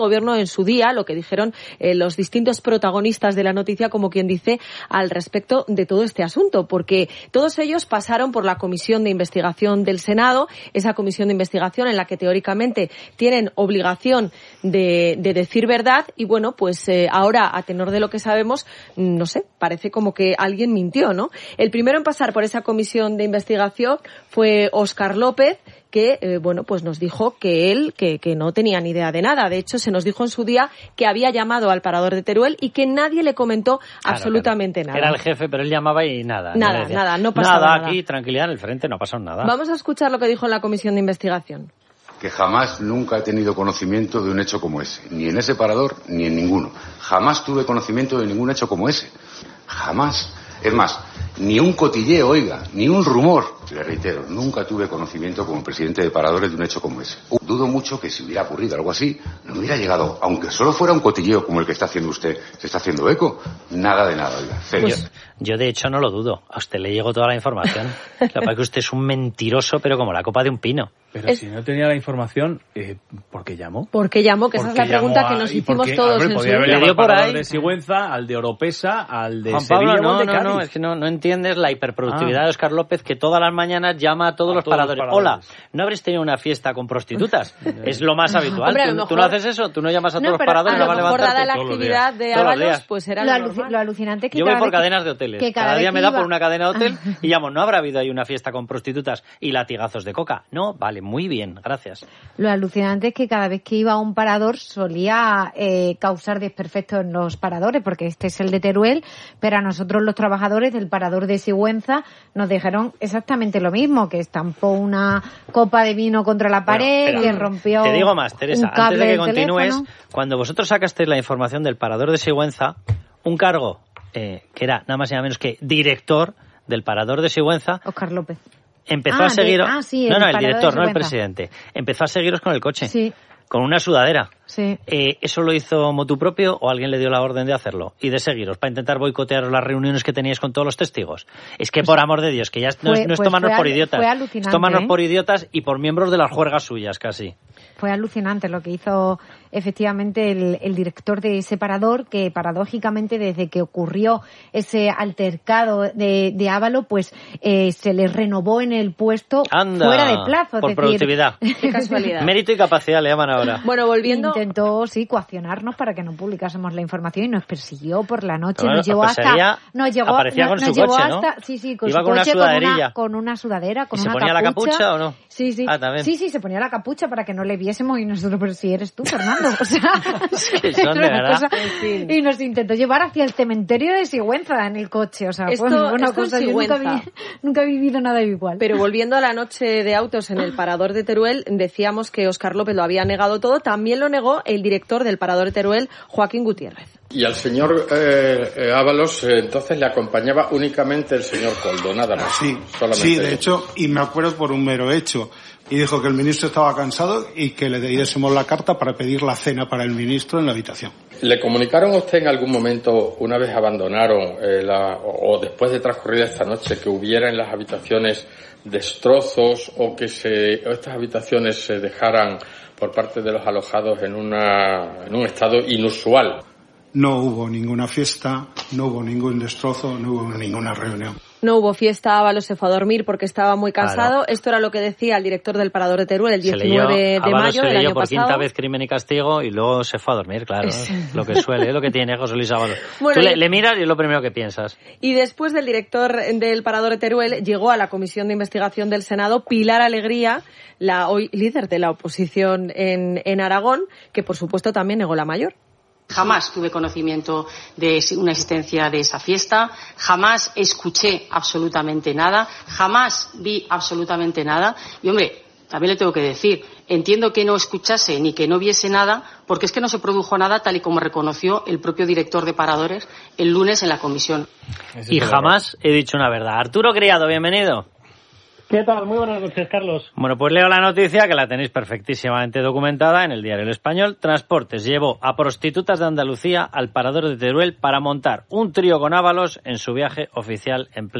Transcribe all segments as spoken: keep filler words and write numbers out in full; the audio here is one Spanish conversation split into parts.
Gobierno en su día, lo que dijeron eh, los distintos protagonistas de la noticia, como quien dice, al respecto de todo este asunto, porque todos ellos pasaron por la comisión de investigación del Senado, esa comisión de investigación en la que teóricamente tienen obligación de, de decir verdad, y bueno, pues eh, ahora, a tenor de lo que sabemos, no sé, parece como que alguien mintió, ¿no? El primero en pasar por esa comisión de investigación fue Óscar López, que, eh, bueno, pues nos dijo que él, que, que no tenía ni idea de nada. De hecho, se nos dijo en su día que había llamado al parador de Teruel y que nadie le comentó claro, absolutamente claro. nada. Era el jefe, pero él llamaba y nada. Nada, nada, no pasaba nada. Nada, aquí, tranquilidad en el frente, no ha pasado nada. Vamos a escuchar lo que dijo en la comisión de investigación. Que jamás, nunca he tenido conocimiento de un hecho como ese. Ni en ese parador, ni en ninguno. Jamás tuve conocimiento de ningún hecho como ese. Jamás. Es más, ni un cotilleo, oiga, ni un rumor. Le reitero, nunca tuve conocimiento como presidente de paradores de un hecho como ese. Dudo mucho que si hubiera ocurrido algo así, no hubiera llegado, aunque solo fuera un cotilleo como el que está haciendo usted, se está haciendo eco, nada de nada, oiga. Pues, yo, de hecho, no lo dudo. A usted le llegó toda la información. Lo que pasa es que usted es un mentiroso, pero como la copa de un pino. Pero es... si no tenía la información, eh, ¿por qué llamó? ¿Por qué llamó? Que esa es la pregunta a... que nos hicimos porque, todos hombre, en su podía haber día. llamado al parador de Sigüenza, al de Oropesa, al de Juan Sevilla, Pablo, no, o al de no, Cádiz. no, es que no, no entiendes la hiperproductividad Ah. de Óscar López, que todas las mañanas llama a todos, a los, todos paradores. los paradores. Hola, ¿no habréis tenido una fiesta con prostitutas? Es lo más habitual. Hombre, ¿Tú, mejor... ¿Tú no haces eso? ¿Tú no llamas a no, todos los paradores? A no lo mejor, dada la todos actividad de todos Ábalos, pues era lo, lo, aluc lo alucinante es que Yo cada voy por vez cadenas que, de hoteles. que cada, cada día me iba... da por una cadena de hotel y llamo, ¿no habrá habido ahí una fiesta con prostitutas y latigazos de coca? No, vale, muy bien, gracias. Lo alucinante es que cada vez que iba a un parador solía eh, causar desperfectos en los paradores, porque este es el de Teruel, pero a nosotros los trabajadores del parador de Sigüenza nos dijeron exactamente lo mismo, que estampó una copa de vino contra la pared, bueno, que rompió Te digo más, Teresa, un cable antes de que del continúes, teléfono. cuando vosotros sacasteis la información del parador de Sigüenza, un cargo eh, que era nada más y nada menos que director del parador de Sigüenza, Óscar López. empezó ah, a seguir... Ah, sí, no, no, el parador director, de no el Sigüenza. presidente. Empezó a seguiros con el coche. Sí. Con una sudadera. Sí. Eh, ¿Eso lo hizo motu propio o alguien le dio la orden de hacerlo? Y de seguiros, para intentar boicotearos las reuniones que teníais con todos los testigos. Es que, pues, por amor de Dios, que ya no, fue, es, no es pues tomarnos por idiotas. Fue alucinante, es tomarnos ¿eh? por idiotas y por miembros de las juergas suyas, casi. Fue alucinante lo que hizo efectivamente el, el director de ese parador, que paradójicamente desde que ocurrió ese altercado de, de Ávalo, pues eh, se le renovó en el puesto Anda, fuera de plazo. por es productividad. Decir... Qué casualidad. Mérito y capacidad le llaman ahora. Bueno, volviendo... Intentó, sí, coaccionarnos para que no publicásemos la información y nos persiguió por la noche, Claro, nos llevó perseguía, hasta... Nos llegó, aparecía con nos su llevó coche, hasta, ¿no? Sí, sí, con Iba su con una coche, sudaderilla. con una, con una sudadera, con ¿Y se una ponía capucha. la capucha o no? Sí, sí. Ah, también. Sí, sí, se ponía la capucha para que no le viésemos y nosotros, pero si eres tú, Fernando. O sea, es que son de verdad. Cosa, y nos intentó llevar hacia el cementerio de Sigüenza en el coche. O sea, esto, fue una esto cosa. Yo nunca, vi, nunca he vivido nada igual. Pero volviendo a la noche de autos en el parador de Teruel, decíamos que Óscar López lo había negado todo. También lo negó el director del parador de Teruel, Joaquín Gutiérrez. Y al señor eh, eh, Ábalos eh, entonces le acompañaba únicamente el señor Coldo, nada más. Sí, solamente sí, de hecho, y me acuerdo por un mero hecho. Y dijo que el ministro estaba cansado y que le diésemos la carta para pedir la cena para el ministro en la habitación. ¿Le comunicaron a usted en algún momento, una vez abandonaron eh, la, o, o después de transcurrida esta noche, que hubiera en las habitaciones destrozos o que se, o estas habitaciones se dejaran por parte de los alojados en, una, en un estado inusual? No hubo ninguna fiesta, no hubo ningún destrozo, no hubo ninguna reunión. No hubo fiesta, Ábalos se fue a dormir porque estaba muy cansado. Claro. Eesto era lo que decía el director del parador de Teruel el diecinueve leyó, de mayo se del leyó año por pasado. Quinta vez Crimen y Castigo y luego se fue a dormir, claro. Es... Lo que suele, es lo que tiene José Luis Ábalos. Bueno, Tú le, y... le miras y es lo primero que piensas. Y después del director del parador de Teruel llegó a la Comisión de Investigación del Senado Pilar Alegría, la hoy líder de la oposición en, en Aragón, que por supuesto también negó la mayor. Jamás tuve conocimiento de una existencia de esa fiesta, jamás escuché absolutamente nada, jamás vi absolutamente nada. Y, hombre, también le tengo que decir, entiendo que no escuchase ni que no viese nada, porque es que no se produjo nada tal y como reconoció el propio director de Paradores el lunes en la comisión. Y jamás he dicho una verdad. Arturo Criado, bienvenido. ¿Qué tal? Muy buenas noches, Carlos. Bueno, pues leo la noticia, que la tenéis perfectísimamente documentada en el diario El Español. Transportes llevó a prostitutas de Andalucía al parador de Teruel para montar un trío con Ábalos en su viaje oficial en pleno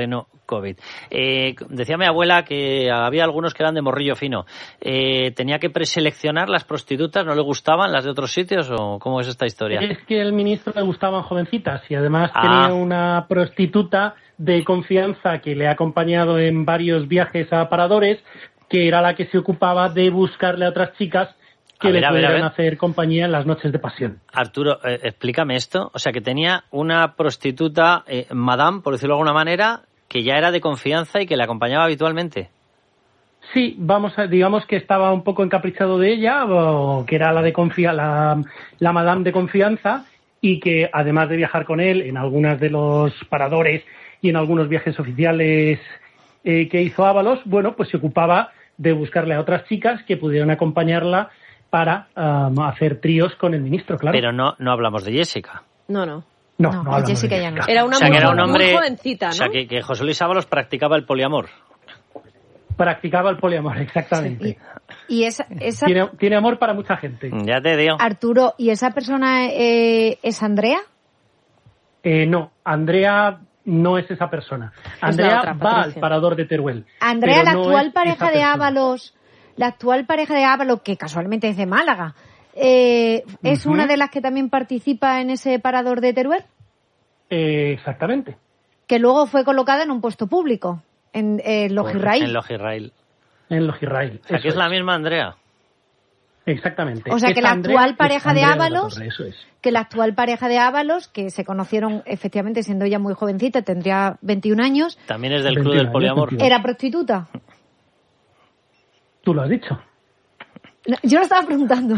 COVID. Eh, decía mi abuela que había algunos que eran de morrillo fino. Eh, ¿Tenía que preseleccionar las prostitutas? ¿No le gustaban las de otros sitios o cómo es esta historia? Es que al ministro le gustaban jovencitas y además Ah. tenía una prostituta de confianza que le ha acompañado en varios viajes a paradores, que era la que se ocupaba de buscarle a otras chicas que A ver, le a ver, a pudieran ver. hacer compañía en las noches de pasión. Arturo, eh, explícame esto. O sea, que tenía una prostituta, eh, madame, por decirlo de alguna manera, que ya era de confianza y que le acompañaba habitualmente. Sí, vamos a, digamos que estaba un poco encaprichado de ella, o que era la de confia, la, la madame de confianza, y que además de viajar con él en algunos de los paradores y en algunos viajes oficiales eh, que hizo Ábalos, bueno, pues se ocupaba de buscarle a otras chicas que pudieran acompañarla para um, hacer tríos con el ministro, claro. Pero no, no hablamos de Jessica. No, no. no, no, no hablamos de Jessica ya Jessica. no. Era una, O sea, muy, que era un muy hombre, jovencita, ¿no? O sea, que, que José Luis Ábalos practicaba el poliamor. Practicaba el poliamor, exactamente. Y esa, esa Tiene, tiene amor para mucha gente. Ya te digo. Arturo, ¿y esa persona eh, es Andrea? Eh, no, Andrea no es esa persona. la Andrea otra, va Patricia. al parador de Teruel. Andrea, pero la no actual es pareja esa de persona. Ábalos, la actual pareja de Ábalos, que casualmente es de Málaga, eh, ¿es Ujú. una de las que también participa en ese parador de Teruel? Eh, exactamente. Que luego fue colocada en un puesto público, en eh, Logirrail. En Logirrail. En Logirrail. O sea, eso que es la misma Andrea. Exactamente. O sea, que Es la Andrea- actual es pareja de Andrea la Ábalos, Torre, eso es. que la actual pareja de Ábalos, que se conocieron efectivamente siendo ella muy jovencita, tendría veintiún años, También es del veintiuno club del años, poliamor. veintiuno. era prostituta. Tú lo has dicho. No, yo lo estaba preguntando.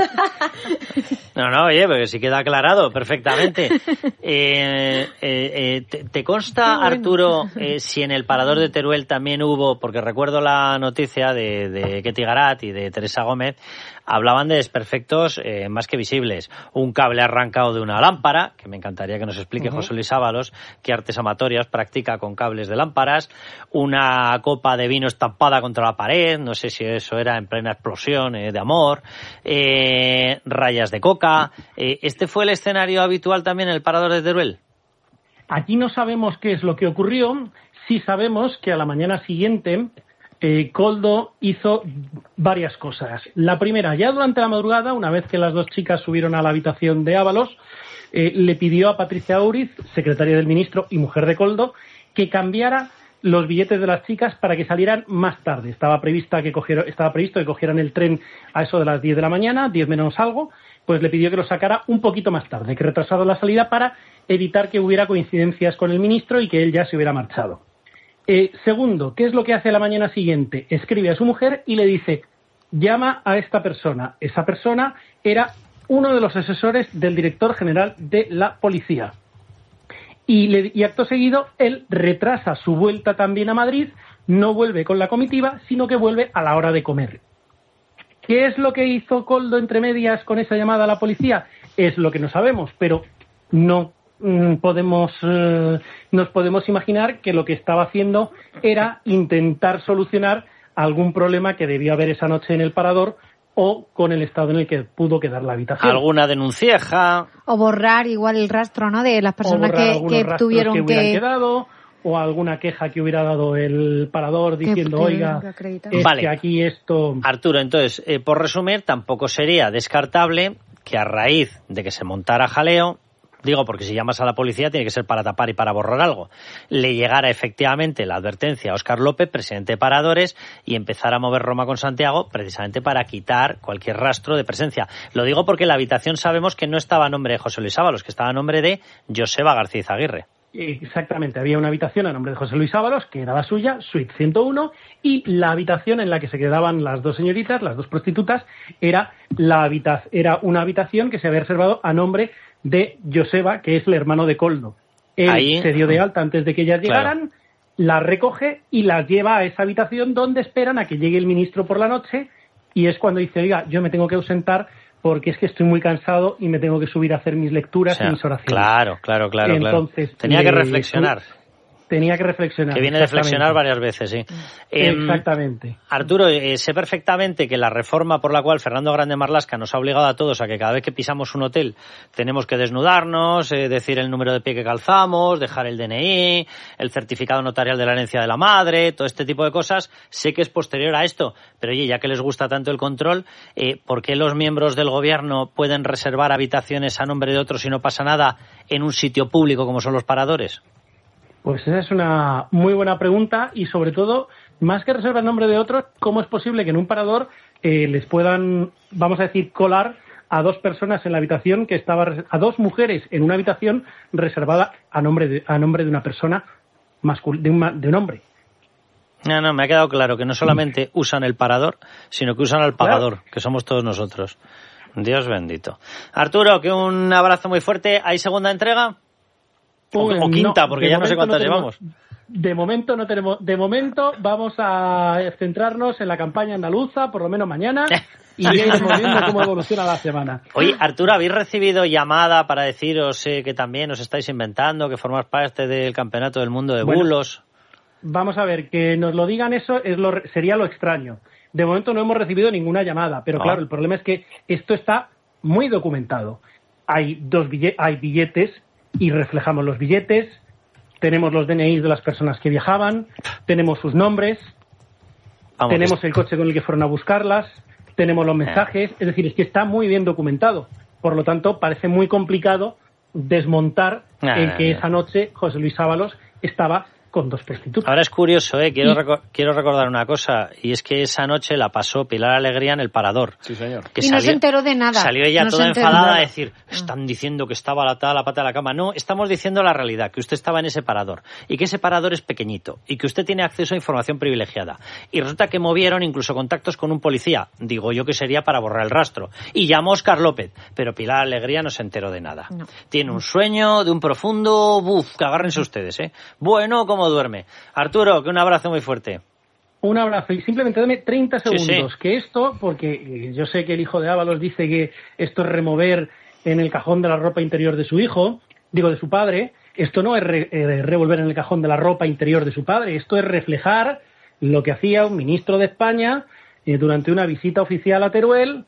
No, no, oye, porque sí queda aclarado perfectamente. Eh, eh, eh, ¿te, te consta, Qué bueno. Arturo, eh, si en el parador de Teruel también hubo, porque recuerdo la noticia de, de Ketty Garat y de Teresa Gómez, hablaban de desperfectos eh, más que visibles. Un cable arrancado de una lámpara, que me encantaría que nos explique Ujú. José Luis Ábalos, qué artes amatorias practica con cables de lámparas, una copa de vino estampada contra la pared, no sé si eso era en plena explosión eh, de amor, eh, rayas de coca. Eh, ¿Este fue el escenario habitual también en el parador de Teruel? Aquí no sabemos qué es lo que ocurrió. Sí sabemos que a la mañana siguiente eh, Koldo hizo varias cosas. La primera, ya durante la madrugada, una vez que las dos chicas subieron a la habitación de Ábalos, eh, le pidió a Patricia Uriz, secretaria del ministro y mujer de Koldo, que cambiara los billetes de las chicas para que salieran más tarde. Estaba prevista que cogieron, estaba previsto que cogieran el tren a eso de las diez de la mañana, diez menos algo, pues le pidió que lo sacara un poquito más tarde, que retrasara la salida para evitar que hubiera coincidencias con el ministro y que él ya se hubiera marchado. Eh, segundo, ¿qué es lo que hace la mañana siguiente? Escribe a su mujer y le dice, llama a esta persona. Esa persona era uno de los asesores del director general de la policía. Y, le, y acto seguido, él retrasa su vuelta también a Madrid, no vuelve con la comitiva, sino que vuelve a la hora de comer. ¿Qué es lo que hizo Koldo entre medias con esa llamada a la policía? Es lo que no sabemos, pero no mm, podemos eh, nos podemos imaginar que lo que estaba haciendo era intentar solucionar algún problema que debió haber esa noche en el parador o con el estado en el que pudo quedar la habitación. ¿Alguna denuncieja? O borrar igual el rastro, ¿no? De las personas o borrar que, algunos que rastros tuvieron que hubieran que... quedado, o alguna queja que hubiera dado el parador diciendo, que oiga, que acreditar. es Vale. que aquí esto... Arturo, entonces, eh, por resumir, tampoco sería descartable que a raíz de que se montara jaleo, digo porque si llamas a la policía tiene que ser para tapar y para borrar algo, le llegara efectivamente la advertencia a Óscar López, presidente de Paradores, y empezara a mover Roma con Santiago precisamente para quitar cualquier rastro de presencia. Lo digo porque la habitación sabemos que no estaba a nombre de José Luis Ábalos, que estaba a nombre de Joseba García Izaguirre. Exactamente, había una habitación a nombre de José Luis Ábalos, que era la suya, suite ciento uno, y la habitación en la que se quedaban las dos señoritas, las dos prostitutas, era, la habita- era una habitación que se había reservado a nombre de Joseba, que es el hermano de Koldo. Él Ahí- se dio de alta antes de que ellas Claro. llegaran, las recoge y las lleva a esa habitación donde esperan a que llegue el ministro por la noche, y es cuando dice, oiga, yo me tengo que ausentar porque es que estoy muy cansado y me tengo que subir a hacer mis lecturas O sea, y mis oraciones. claro, claro, claro, claro. Entonces, Tenía que le- reflexionar. tenía que reflexionar. Que viene de reflexionar varias veces, sí. Exactamente. Eh, Arturo, eh, sé perfectamente que la reforma por la cual Fernando Grande Marlaska nos ha obligado a todos a que cada vez que pisamos un hotel tenemos que desnudarnos, eh, decir el número de pie que calzamos, dejar el D N I, el certificado notarial de la herencia de la madre, todo este tipo de cosas, sé que es posterior a esto. Pero oye, ya que les gusta tanto el control, eh, ¿por qué los miembros del gobierno pueden reservar habitaciones a nombre de otros y no pasa nada en un sitio público como son los paradores? Pues esa es una muy buena pregunta y sobre todo, más que reservar el nombre de otros, ¿cómo es posible que en un parador eh, les puedan, vamos a decir, colar a dos personas en la habitación que estaba, a dos mujeres en una habitación reservada a nombre de, a nombre de una persona masculina, de un, de un hombre? No, no, me ha quedado claro que no solamente usan el parador, sino que usan al pagador, claro, que somos todos nosotros. Dios bendito. Arturo, que un abrazo muy fuerte. ¿Hay segunda entrega? O, Uy, o quinta, no, porque ya no sé cuántas no tenemos, llevamos. De momento no tenemos. De momento vamos a centrarnos en la campaña andaluza, por lo menos mañana, y ya iremos viendo cómo evoluciona la semana. Oye, Arturo, ¿habéis recibido llamada para deciros eh, que también os estáis inventando, que formáis parte del Campeonato del Mundo de bueno, Bulos? Vamos a ver, que nos lo digan eso es lo, sería lo extraño. De momento no hemos recibido ninguna llamada, pero no. Claro, el problema es que esto está muy documentado. Hay dos billetes, hay billetes y reflejamos los billetes, tenemos los D N Is de las personas que viajaban, tenemos sus nombres, Vamos, tenemos el coche con el que fueron a buscarlas, tenemos los mensajes, es decir, es que está muy bien documentado. Por lo tanto, parece muy complicado desmontar no, el no, que no. esa noche José Luis Ábalos estaba con dos prostitutas. Ahora es curioso, ¿eh? Quiero, y... reco- quiero recordar una cosa, y es que esa noche la pasó Pilar Alegría en el Parador. Sí, señor. Que y salió, no se enteró de nada. Salió ella no toda enfadada a decir, están diciendo que estaba atada a la pata de la cama. No, estamos diciendo la realidad, que usted estaba en ese parador, y que ese parador es pequeñito, y que usted tiene acceso a información privilegiada. Y resulta que movieron incluso contactos con un policía, digo yo que sería para borrar el rastro, y llamó Óscar López, pero Pilar Alegría no se enteró de nada. No. Tiene un sueño de un profundo, buf, que agárrense ustedes, ¿eh? Bueno, ¿cómo duerme? Arturo, que un abrazo muy fuerte. Un abrazo y simplemente dame treinta segundos, Sí, sí. que esto, porque yo sé que el hijo de Ábalos dice que esto es remover en el cajón de la ropa interior de su hijo, digo de su padre, esto no es re, eh, revolver en el cajón de la ropa interior de su padre, esto es reflejar lo que hacía un ministro de España eh, durante una visita oficial a Teruel,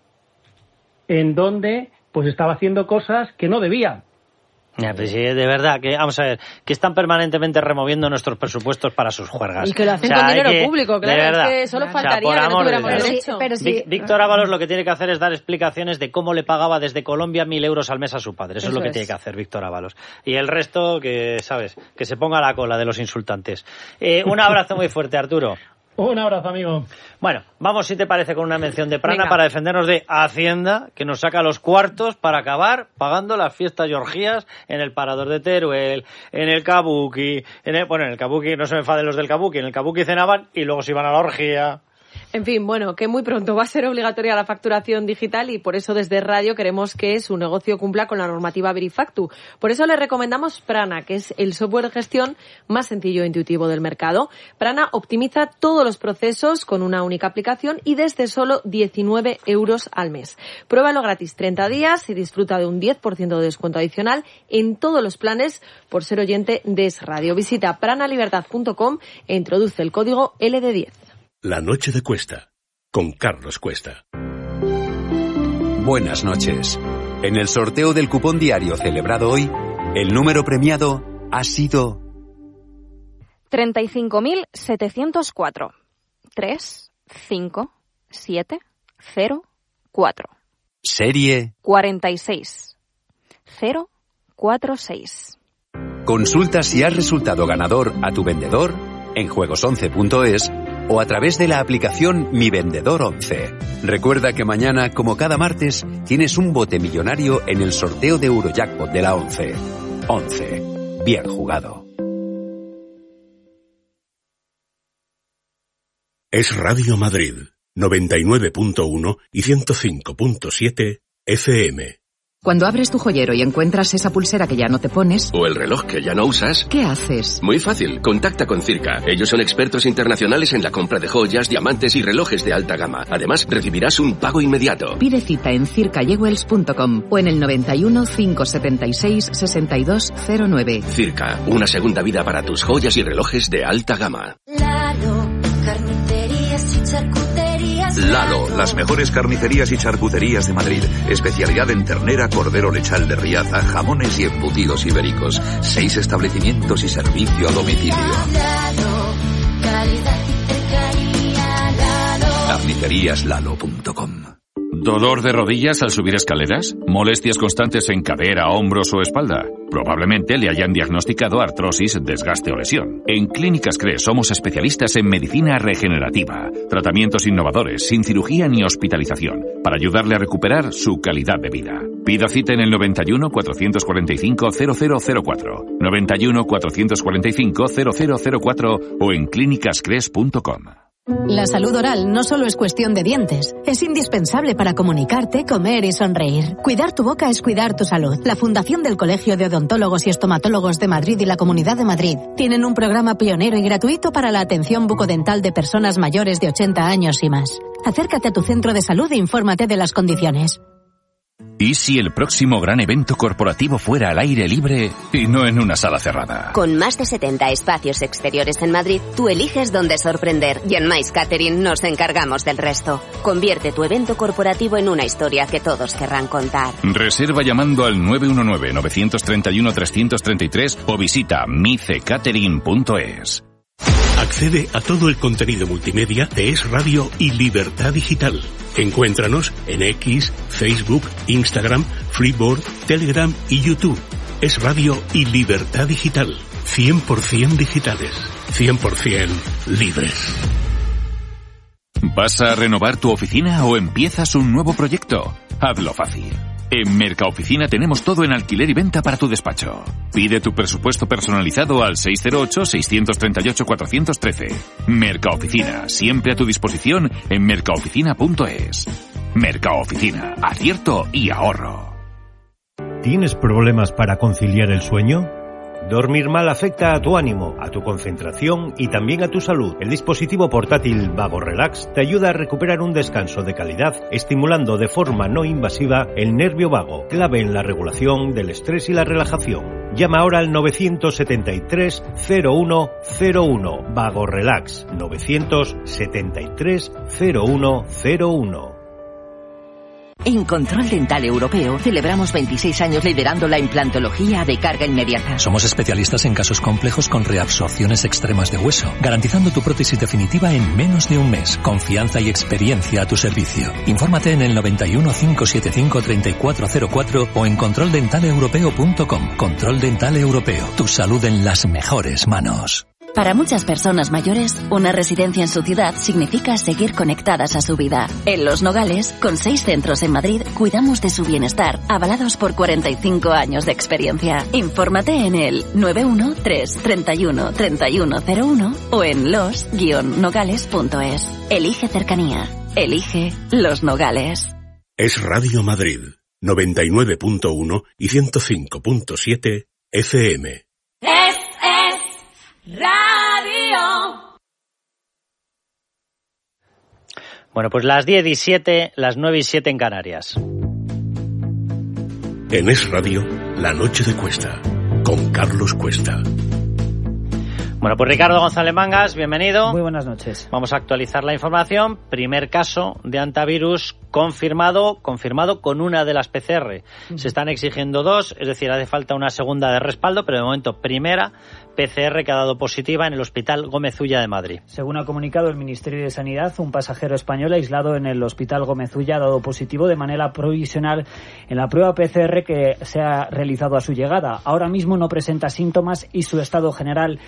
en donde pues estaba haciendo cosas que no debía. Ya, pues sí, de verdad, que vamos a ver, que están permanentemente removiendo nuestros presupuestos para sus juergas. Y que lo hacen o sea, con dinero que, público, claro, de verdad. es que solo O sea, faltaría por que no amor de tuviéramos Dios. derecho. Pero sí, Ví- Víctor Ábalos lo que tiene que hacer es dar explicaciones de cómo le pagaba desde Colombia mil euros al mes a su padre. Eso, Eso es lo que es. tiene que hacer Víctor Ábalos. Y el resto, que, ¿sabes? Que se ponga a la cola de los insultantes. Eh, un abrazo muy fuerte, Arturo. Un abrazo, amigo. Bueno, vamos, si te parece, con una mención de Prana Venga. para defendernos de Hacienda, que nos saca los cuartos para acabar pagando las fiestas y orgías en el Parador de Teruel, en el Kabuki, en el, bueno, en el Kabuki, no se me enfaden los del Kabuki, en el Kabuki cenaban y luego se iban a la orgía. En fin, bueno, que muy pronto va a ser obligatoria la facturación digital y por eso desde Radio queremos que su negocio cumpla con la normativa Verifactu. Por eso le recomendamos Prana, que es el software de gestión más sencillo e intuitivo del mercado. Prana optimiza todos los procesos con una única aplicación y desde solo diecinueve euros al mes. Pruébalo gratis treinta días y disfruta de un diez por ciento de descuento adicional en todos los planes por ser oyente de Es Radio. Visita pranalibertad punto com e introduce el código L D diez. La noche de Cuesta, con Carlos Cuesta. Buenas noches. En el sorteo del cupón diario celebrado hoy, el número premiado ha sido treinta y cinco mil setecientos cuatro. tres, cinco, siete, cero, cuatro. serie cuarenta y seis. cero, cuatro, seis. Consulta si has resultado ganador a tu vendedor en juegos once punto es o a través de la aplicación Mi Vendedor once. Recuerda que mañana, como cada martes, tienes un bote millonario en el sorteo de Eurojackpot de la once. once. Bien jugado. Es Radio Madrid, noventa y nueve punto uno y ciento cinco punto siete F M. Cuando abres tu joyero y encuentras esa pulsera que ya no te pones... O el reloj que ya no usas... ¿Qué haces? Muy fácil, contacta con Circa. Ellos son expertos internacionales en la compra de joyas, diamantes y relojes de alta gama. Además, recibirás un pago inmediato. Pide cita en circa jewels punto com o en el noventa y uno, cinco setenta y seis, sesenta y dos cero nueve. Circa, una segunda vida para tus joyas y relojes de alta gama. Lalo, carnicerías y charcuterías. Lalo, las mejores carnicerías y charcuterías de Madrid. Especialidad en ternera, cordero lechal de Riaza, jamones y embutidos ibéricos. Seis establecimientos y servicio a domicilio. Lalo, calidad y cercanía. Lalo. carnicerías lalo punto com. ¿Dolor de rodillas al subir escaleras? ¿Molestias constantes en cadera, hombros o espalda? Probablemente le hayan diagnosticado artrosis, desgaste o lesión. En Clínicas Cres somos especialistas en medicina regenerativa, tratamientos innovadores, sin cirugía ni hospitalización, para ayudarle a recuperar su calidad de vida. Pida cita en el noventa y uno, cuatrocientos cuarenta y cinco, cero cero cero cuatro, noventa y uno, cuatrocientos cuarenta y cinco, cero cero cero cuatro o en clínicas cres punto com. La salud oral no solo es cuestión de dientes, es indispensable para comunicarte, comer y sonreír. Cuidar tu boca es cuidar tu salud. La Fundación del Colegio de Odontólogos y Estomatólogos de Madrid y la Comunidad de Madrid tienen un programa pionero y gratuito para la atención bucodental de personas mayores de ochenta años y más. Acércate a tu centro de salud e infórmate de las condiciones. ¿Y si el próximo gran evento corporativo fuera al aire libre y no en una sala cerrada? Con más de setenta espacios exteriores en Madrid, tú eliges dónde sorprender y en Mais Catering nos encargamos del resto. Convierte tu evento corporativo en una historia que todos querrán contar. Reserva llamando al nueve uno nueve, nueve tres uno, tres tres tres o visita micecatering punto es. Accede a todo el contenido multimedia de Es Radio y Libertad Digital. Encuéntranos en X, Facebook, Instagram, Freeboard, Telegram y YouTube. Es Radio y Libertad Digital. cien por ciento digitales. cien por ciento libres. ¿Vas a renovar tu oficina o empiezas un nuero proyecto? Hazlo fácil. En Mercaoficina tenemos todo en alquiler y venta para tu despacho. Pide tu presupuesto personalizado al seis cero ocho, seis tres ocho, cuatro uno tres. Mercaoficina, siempre a tu disposición en mercaoficina punto es. Mercaoficina, acierto y ahorro. ¿Tienes problemas para conciliar el sueño? Dormir mal afecta a tu ánimo, a tu concentración y también a tu salud. El dispositivo portátil Vago Relax te ayuda a recuperar un descanso de calidad, estimulando de forma no invasiva el nervio vago, clave en la regulación del estrés y la relajación. Llama ahora al nueve siete tres, cero uno cero uno. Vago Relax, nueve siete tres, cero uno cero uno. En Control Dental Europeo celebramos veintiséis años liderando la implantología de carga inmediata. Somos especialistas en casos complejos con reabsorciones extremas de hueso, garantizando tu prótesis definitiva en menos de un mes. Confianza y experiencia a tu servicio. Infórmate en el noventa y uno, cinco setenta y cinco, treinta y cuatro cero cuatro o en control dental europeo punto com. Control Dental Europeo. Tu salud en las mejores manos. Para muchas personas mayores, una residencia en su ciudad significa seguir conectadas a su vida. En Los Nogales, con seis centros en Madrid, cuidamos de su bienestar, avalados por cuarenta y cinco años de experiencia. Infórmate en el nueve uno tres, treinta y uno, treinta y uno cero uno o en los guion nogales punto es. Elige cercanía. Elige Los Nogales. Es Radio Madrid, noventa y nueve punto uno y ciento cinco punto siete F M. Es, es Radio. Bueno, pues las diez y siete, las nueve y siete en Canarias. En Es Radio, La Noche de Cuesta, con Carlos Cuesta. Bueno, pues Ricardo González Mangas, bienvenido. Muy buenas noches. Vamos a actualizar la información. Primer caso de hantavirus confirmado, confirmado con una de las P C R. Uh-huh. Se están exigiendo dos, es decir, hace falta una segunda de respaldo, pero de momento primera P C R que ha dado positiva en el Hospital Gómez Ulla de Madrid. Según ha comunicado el Ministerio de Sanidad, un pasajero español aislado en el Hospital Gómez Ulla ha dado positivo de manera provisional en la prueba P C R que se ha realizado a su llegada. Ahora mismo no presenta síntomas y su estado general es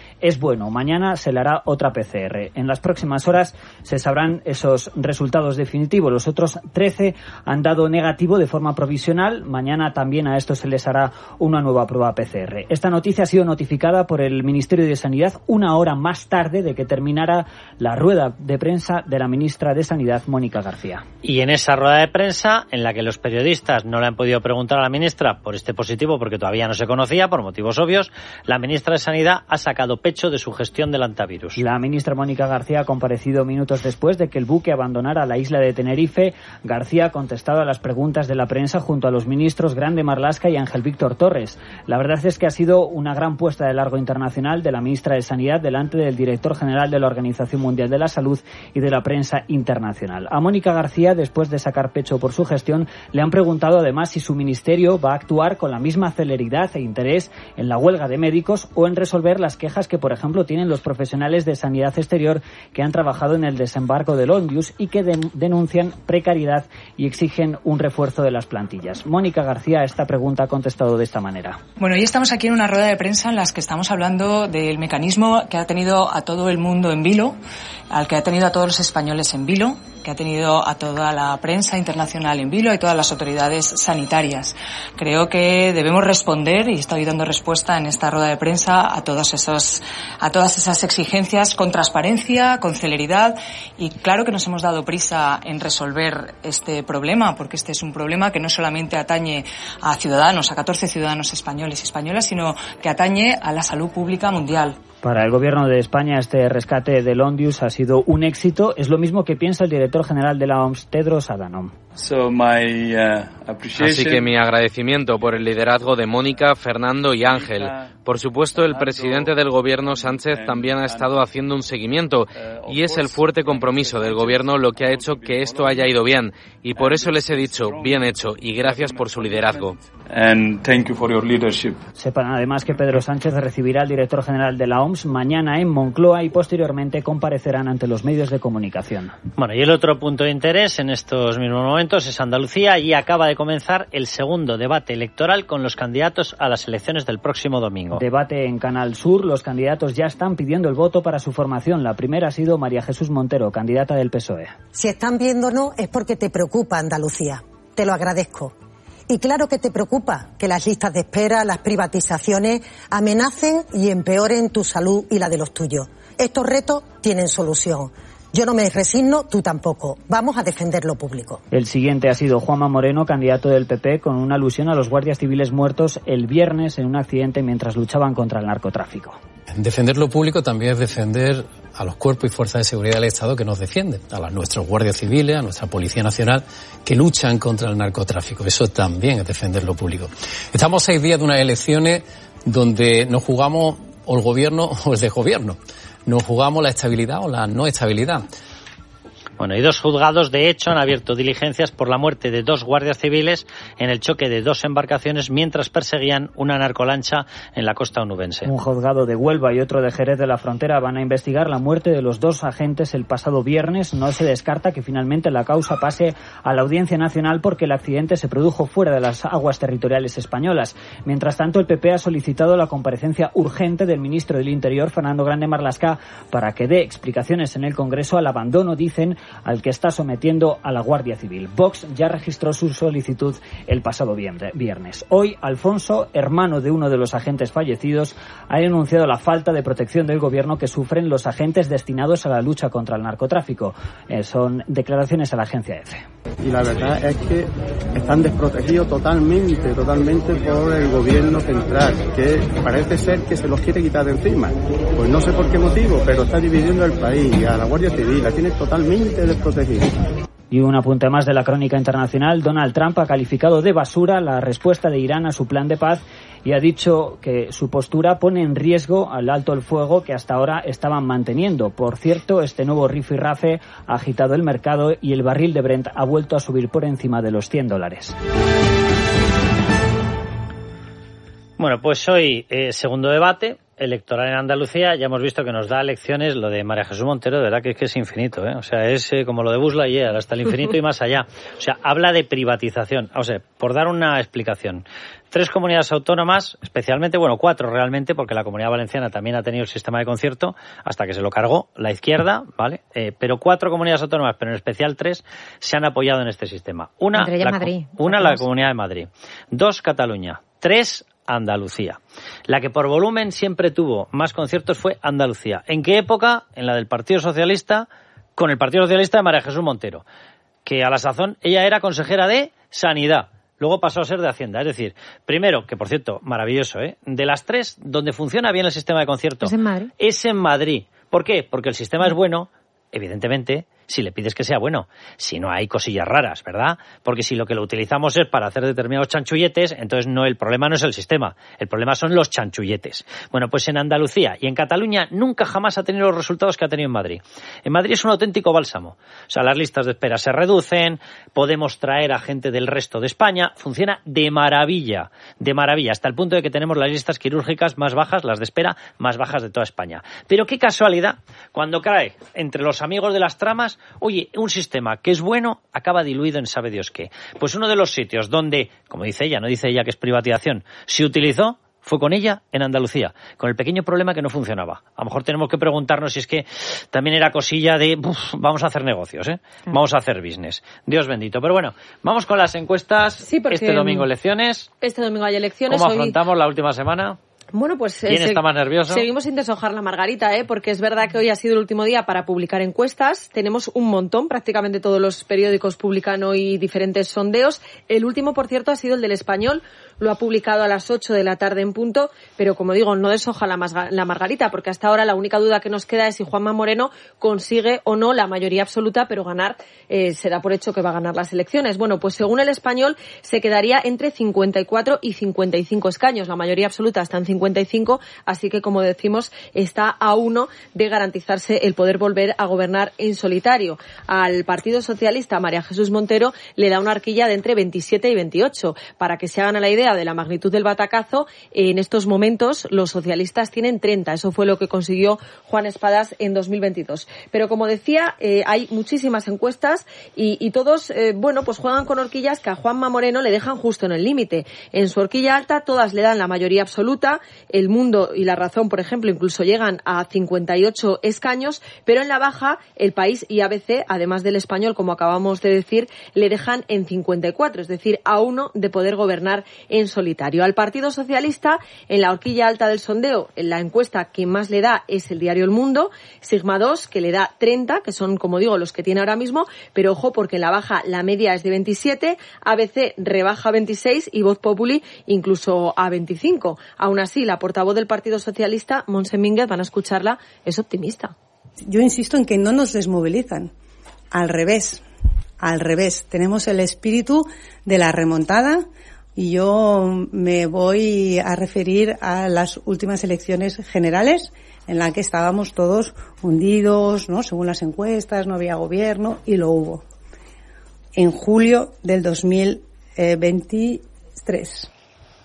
bueno. Mañana se le hará otra P C R. En las próximas horas se sabrán esos resultados definitivos. Los otros trece han dado negativo de forma provisional. Mañana también a estos se les hará una nueva prueba P C R. Esta noticia ha sido notificada por el Ministerio de Sanidad una hora más tarde de que terminara la rueda de prensa de la ministra de Sanidad, Mónica García. Y en esa rueda de prensa, en la que los periodistas no le han podido preguntar a la ministra por este positivo, porque todavía no se conocía, por motivos obvios, la ministra de Sanidad ha sacado pecho de su gestión del antivirus. La ministra Mónica García ha comparecido minutos después de que el buque abandonara la isla de Tenerife. García ha contestado a las preguntas de la prensa junto a los ministros Grande Marlaska y Ángel Víctor Torres. La verdad es que ha sido una gran puesta de largo internacional de la ministra de Sanidad delante del director general de la Organización Mundial de la Salud y de la prensa internacional. A Mónica García, después de sacar pecho por su gestión, le han preguntado además si su ministerio va a actuar con la misma celeridad e interés en la huelga de médicos o en resolver las quejas que, por ejemplo, tienen los profesionales de sanidad exterior que han trabajado en el desembarco del Ondius y que de- denuncian precariedad y exigen un refuerzo de las plantillas. Mónica García a esta pregunta ha contestado de esta manera. Bueno, hoy estamos aquí en una rueda de prensa en la que estamos hablando del mecanismo que ha tenido a todo el mundo en vilo, al que ha tenido a todos los españoles en vilo, que ha tenido a toda la prensa internacional en vilo y todas las autoridades sanitarias. Creo que debemos responder, y estoy dando respuesta en esta rueda de prensa, a todos esos, a todas esas exigencias con transparencia, con celeridad, y claro que nos hemos dado prisa en resolver este problema, porque este es un problema que no solamente atañe a ciudadanos, a catorce ciudadanos españoles y españolas, sino que atañe a la salud pública mundial. Para el Gobierno de España este rescate del Ondius ha sido un éxito. Es lo mismo que piensa el director general de la O M S, Tedros Adhanom. So my, uh, appreciation... Así que mi agradecimiento por el liderazgo de Mónica, Fernando y Ángel. Por supuesto, el presidente del Gobierno, Sánchez, también ha estado haciendo un seguimiento y es el fuerte compromiso del Gobierno lo que ha hecho que esto haya ido bien. Y por eso les he dicho, bien hecho y gracias por su liderazgo. And thank you for your leadership. Sepan además que Pedro Sánchez recibirá al director general de la O M S mañana en Moncloa y posteriormente comparecerán ante los medios de comunicación. Bueno, y el otro punto de interés en estos mismos momentos es Andalucía y acaba de comenzar el segundo debate electoral con los candidatos a las elecciones del próximo domingo. Debate en Canal Sur, los candidatos ya están pidiendo el voto para su formación. La primera ha sido María Jesús Montero, candidata del P S O E. Si están viéndonos es porque te preocupa Andalucía. Te lo agradezco. Y claro que te preocupa que las listas de espera, las privatizaciones amenacen y empeoren tu salud y la de los tuyos. Estos retos tienen solución. Yo no me resigno, tú tampoco. Vamos a defender lo público. El siguiente ha sido Juanma Moreno, candidato del P P, con una alusión a los guardias civiles muertos el viernes en un accidente mientras luchaban contra el narcotráfico. Defender lo público también es defender a los cuerpos y fuerzas de seguridad del Estado que nos defienden, a los, nuestros guardias civiles, a nuestra Policía Nacional, que luchan contra el narcotráfico. Eso también es defender lo público. Estamos a seis días de unas elecciones donde nos jugamos o el gobierno o el desgobierno. Nos jugamos la estabilidad o la no estabilidad. Bueno, y dos juzgados, de hecho, han abierto diligencias por la muerte de dos guardias civiles en el choque de dos embarcaciones mientras perseguían una narcolancha en la costa onubense. Un juzgado de Huelva y otro de Jerez de la Frontera van a investigar la muerte de los dos agentes el pasado viernes. No se descarta que finalmente la causa pase a la Audiencia Nacional porque el accidente se produjo fuera de las aguas territoriales españolas. Mientras tanto, el P P ha solicitado la comparecencia urgente del ministro del Interior, Fernando Grande Marlaska, para que dé explicaciones en el Congreso al abandono, dicen, al que está sometiendo a la Guardia Civil. Vox ya registró su solicitud el pasado viernes. Hoy, Alfonso, hermano de uno de los agentes fallecidos, ha denunciado la falta de protección del gobierno que sufren los agentes destinados a la lucha contra el narcotráfico. Eh, son declaraciones a la agencia EFE. Y la verdad es que están desprotegidos totalmente, totalmente por el gobierno central, que parece ser que se los quiere quitar de encima. Pues no sé por qué motivo, pero está dividiendo el país. A la Guardia Civil la tiene totalmente desprotegida. Y un apunte más de la crónica internacional. Donald Trump ha calificado de basura la respuesta de Irán a su plan de paz y ha dicho que su postura pone en riesgo al alto el fuego que hasta ahora estaban manteniendo. Por cierto, este nuevo rifirrafe ha agitado el mercado y el barril de Brent ha vuelto a subir por encima de los cien dólares. Bueno, pues hoy eh, segundo debate electoral en Andalucía, ya hemos visto que nos da lecciones lo de María Jesús Montero, de verdad que es que es infinito, ¿eh? O sea, es eh, como lo de Buzz Lightyear, hasta el infinito y más allá. O sea, habla de privatización. O sea, por dar una explicación, tres comunidades autónomas, especialmente, bueno, cuatro realmente, porque la Comunidad Valenciana también ha tenido el sistema de concierto, hasta que se lo cargó la izquierda, ¿vale? Eh, pero cuatro comunidades autónomas, pero en especial tres, se han apoyado en este sistema. Una, Entre ellas la, Madrid. Una, la Comunidad de Madrid. Dos, Cataluña. Tres, Andalucía. La que por volumen siempre tuvo más conciertos fue Andalucía. ¿En qué época? En la del Partido Socialista, con el Partido Socialista de María Jesús Montero, que a la sazón ella era consejera de Sanidad. Luego pasó a ser de Hacienda. Es decir, primero, que por cierto, maravilloso, ¿eh? De las tres, donde funciona bien el sistema de concierto, ¿Es en Madrid? Es en Madrid. ¿Por qué? Porque el sistema es bueno, evidentemente, si le pides que sea bueno. Si no, hay cosillas raras, ¿verdad? Porque si lo que lo utilizamos es para hacer determinados chanchulletes, entonces no, el problema no es el sistema, el problema son los chanchulletes. Bueno, pues en Andalucía y en Cataluña nunca jamás ha tenido los resultados que ha tenido en Madrid. En Madrid es un auténtico bálsamo. O sea, las listas de espera se reducen, podemos traer a gente del resto de España, funciona de maravilla, de maravilla, hasta el punto de que tenemos las listas quirúrgicas más bajas, las de espera más bajas de toda España. Pero qué casualidad, cuando cae entre los amigos de las tramas, oye, un sistema que es bueno acaba diluido en sabe Dios qué. Pues uno de los sitios donde, como dice ella, no dice ella que es privatización, se utilizó fue con ella en Andalucía, con el pequeño problema que no funcionaba. A lo mejor tenemos que preguntarnos si es que también era cosilla de uf, vamos a hacer negocios, ¿eh? Vamos a hacer business. Dios bendito. Pero bueno, vamos con las encuestas. Sí, porque este domingo elecciones. Este domingo hay elecciones. ¿Cómo hoy... afrontamos la última semana? Bueno, pues... ¿Quién eh, está más nervioso? Seguimos sin deshojar la margarita, ¿eh? Porque es verdad que hoy ha sido el último día para publicar encuestas. Tenemos un montón, prácticamente todos los periódicos publican hoy diferentes sondeos. El último, por cierto, ha sido el del Español. Lo ha publicado a las ocho de la tarde en punto, pero como digo, no deshoja la, la margarita, porque hasta ahora la única duda que nos queda es si Juanma Moreno consigue o no la mayoría absoluta, pero ganar, eh, se da por hecho que va a ganar las elecciones. Bueno, pues según el Español se quedaría entre cincuenta y cuatro y cincuenta y cinco escaños. La mayoría absoluta está en cincuenta y cinco, así que, como decimos, está a uno de garantizarse el poder volver a gobernar en solitario. Al Partido Socialista, María Jesús Montero le da una horquilla de entre veintisiete y veintiocho. Para que se hagan a la idea de la magnitud del batacazo, en estos momentos los socialistas tienen treinta. Eso fue lo que consiguió Juan Espadas en dos mil veintidós. Pero como decía, eh, hay muchísimas encuestas y, y todos, eh, bueno, pues juegan con horquillas que a Juanma Moreno le dejan justo en el límite. En su horquilla alta todas le dan la mayoría absoluta. El Mundo y La Razón, por ejemplo, incluso llegan a cincuenta y ocho escaños, pero en la baja El País y A B C, además del Español, como acabamos de decir, le dejan en cincuenta y cuatro, es decir, a uno de poder gobernar en solitario. Al Partido Socialista, en la horquilla alta del sondeo, en la encuesta que más le da es el diario El Mundo, Sigma dos, que le da treinta, que son, como digo, los que tiene ahora mismo, pero ojo, porque en la baja la media es de veintisiete, A B C rebaja a veintiséis y Voz Populi incluso a veinticinco. Aún así, la portavoz del Partido Socialista, Montse Mínguez, van a escucharla, es optimista. Yo insisto en que no nos desmovilizan. Al revés, al revés. Tenemos el espíritu de la remontada y yo me voy a referir a las últimas elecciones generales en las que estábamos todos hundidos, ¿no? Según las encuestas, no había gobierno y lo hubo. En julio del dos mil veintitrés.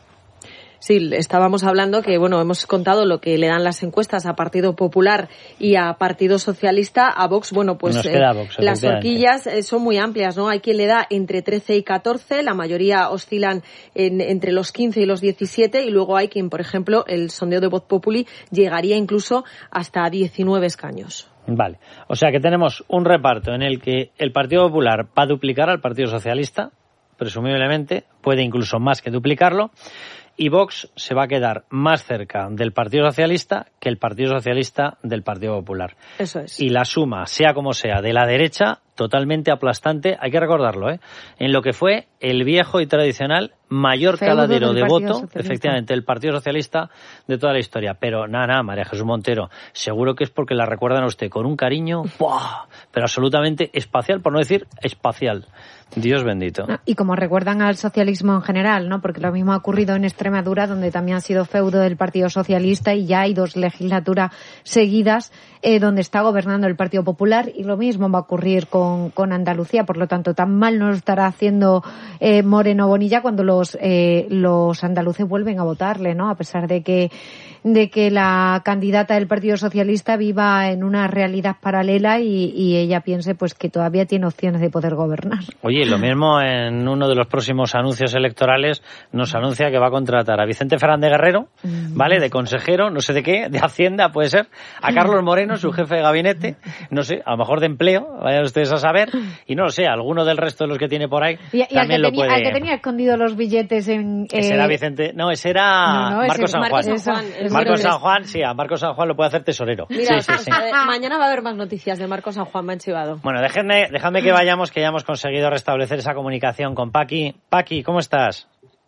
Sí, estábamos hablando que, bueno, hemos contado lo que le dan las encuestas a Partido Popular y a Partido Socialista. A Vox, bueno, pues eh, Vox, las horquillas eh, son muy amplias, ¿no? Hay quien le da entre trece y catorce, la mayoría oscilan en, entre los quince y los diecisiete, y luego hay quien, por ejemplo, el sondeo de Voz Populi llegaría incluso hasta diecinueve escaños. Vale, o sea que tenemos un reparto en el que el Partido Popular va a duplicar al Partido Socialista, presumiblemente, puede incluso más que duplicarlo, y Vox se va a quedar más cerca del Partido Socialista que el Partido Socialista del Partido Popular. Eso es. Y la suma, sea como sea, de la derecha, totalmente aplastante, hay que recordarlo, ¿eh? En lo que fue el viejo y tradicional mayor Feudo caladero de voto, Socialista. Efectivamente, el Partido Socialista de toda la historia. Pero nada, nada, María Jesús Montero, seguro que es porque la recuerdan a usted con un cariño, ¡buah!, pero absolutamente espacial, por no decir espacial. Dios bendito. Y como recuerdan al socialismo en general, ¿no? Porque lo mismo ha ocurrido en Extremadura, donde también ha sido feudo del Partido Socialista, y ya hay dos legislaturas seguidas eh, donde está gobernando el Partido Popular, y lo mismo va a ocurrir con, con Andalucía. Por lo tanto, tan mal nos estará haciendo eh, Moreno Bonilla cuando los, eh, los andaluces vuelven a votarle, ¿no? A pesar de que de que la candidata del Partido Socialista viva en una realidad paralela y, y ella piense pues que todavía tiene opciones de poder gobernar. Oye, lo mismo en uno de los próximos anuncios electorales nos anuncia que va a contratar a Vicente Fernández Guerrero, ¿vale?, de consejero, no sé de qué, de Hacienda puede ser, a Carlos Moreno, su jefe de gabinete, no sé, a lo mejor de empleo, vayan ustedes a saber, y no lo sé, alguno del resto de los que tiene por ahí y, y también al que lo tenía, puede... al que tenía escondido los billetes en... Eh... Ese era Vicente, no, ese era no, no, Marcos San Juan. Marcos San Juan, Marcos San Juan, sí, a Marcos San Juan lo puede hacer tesorero. Mira, sí, sí, sí. Eh, mañana va a haber más noticias de Marcos San Juan, me han chivado. Bueno, déjenme, déjame que vayamos, que ya hemos conseguido restablecer esa comunicación con Paqui. Paqui, ¿cómo estás?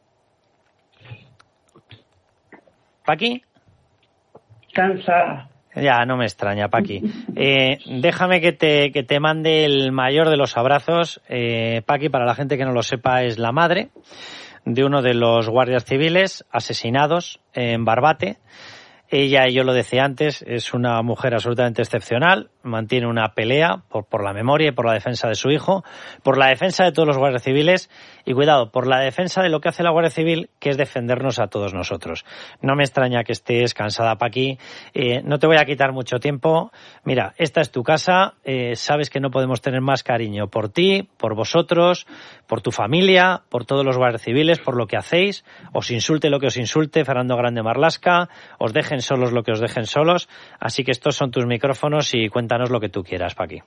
¿Paqui? Cansada. Ya, no me extraña, Paqui. Eh, déjame que te, que te mande el mayor de los abrazos. Eh, Paqui, para la gente que no lo sepa, es la madre de uno de los guardias civiles asesinados en Barbate. Ella, y yo lo decía antes, es una mujer absolutamente excepcional, mantiene una pelea por, por la memoria y por la defensa de su hijo, por la defensa de todos los guardias civiles y, cuidado, por la defensa de lo que hace la Guardia Civil, que es defendernos a todos nosotros. No me extraña que estés cansada, Paqui. Eh, no te voy a quitar mucho tiempo. Mira, esta es tu casa. Eh, sabes que no podemos tener más cariño por ti, por vosotros, por tu familia, por todos los guardias civiles, por lo que hacéis. Os insulte lo que os insulte, Fernando Grande Marlaska, os dejen solos lo que os dejen solos. Así que estos son tus micrófonos y cuéntanos lo que tú quieras, Paqui.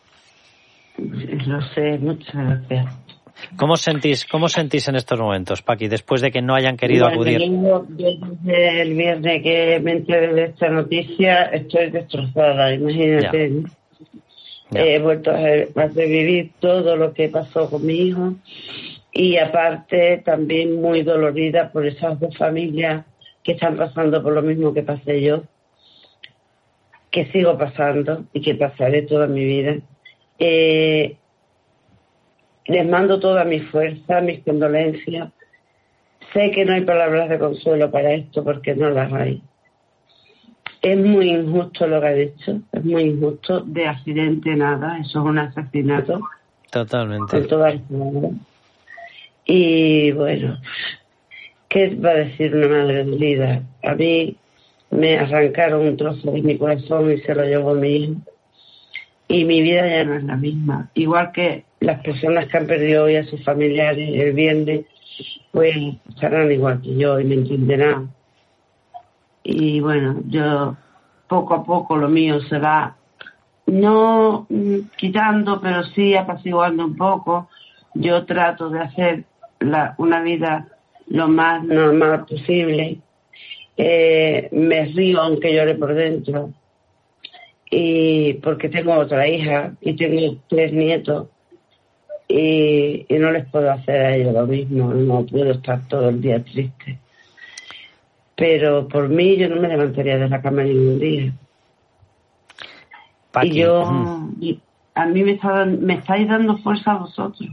Lo sé, muchas gracias. ¿Cómo sentís, cómo sentís en estos momentos, Paqui, después de que no hayan querido bueno, acudir? Yo, desde el viernes que me enteré de esta noticia estoy destrozada, imagínate. Ya. Ya. He vuelto a, a revivir todo lo que pasó con mi hijo y aparte también muy dolorida por esas dos familias que están pasando por lo mismo que pasé yo, que sigo pasando y que pasaré toda mi vida. Eh, les mando toda mi fuerza, mis condolencias. Sé que no hay palabras de consuelo para esto porque no las hay. Es muy injusto lo que ha dicho, es muy injusto. De accidente nada, eso es un asesinato. Totalmente. Con todas las palabras. Y bueno, ¿qué va a decir una madre dolida? A mí me arrancaron un trozo de mi corazón y se lo llevó mi hijo. Y mi vida ya no es la misma. Igual que las personas que han perdido hoy a sus familiares el viernes, pues estarán igual que yo y me entenderán. Y bueno, yo poco a poco lo mío se va, no quitando, pero sí apaciguando un poco. Yo trato de hacer la, una vida lo más normal posible. Eh, me río aunque llore por dentro. Y porque tengo otra hija y tengo tres nietos y, y no les puedo hacer a ellos lo mismo, no puedo estar todo el día triste. Pero por mí yo no me levantaría de la cama ningún día. Paqui. Y yo, y a mí me, está, me estáis dando fuerza a vosotros.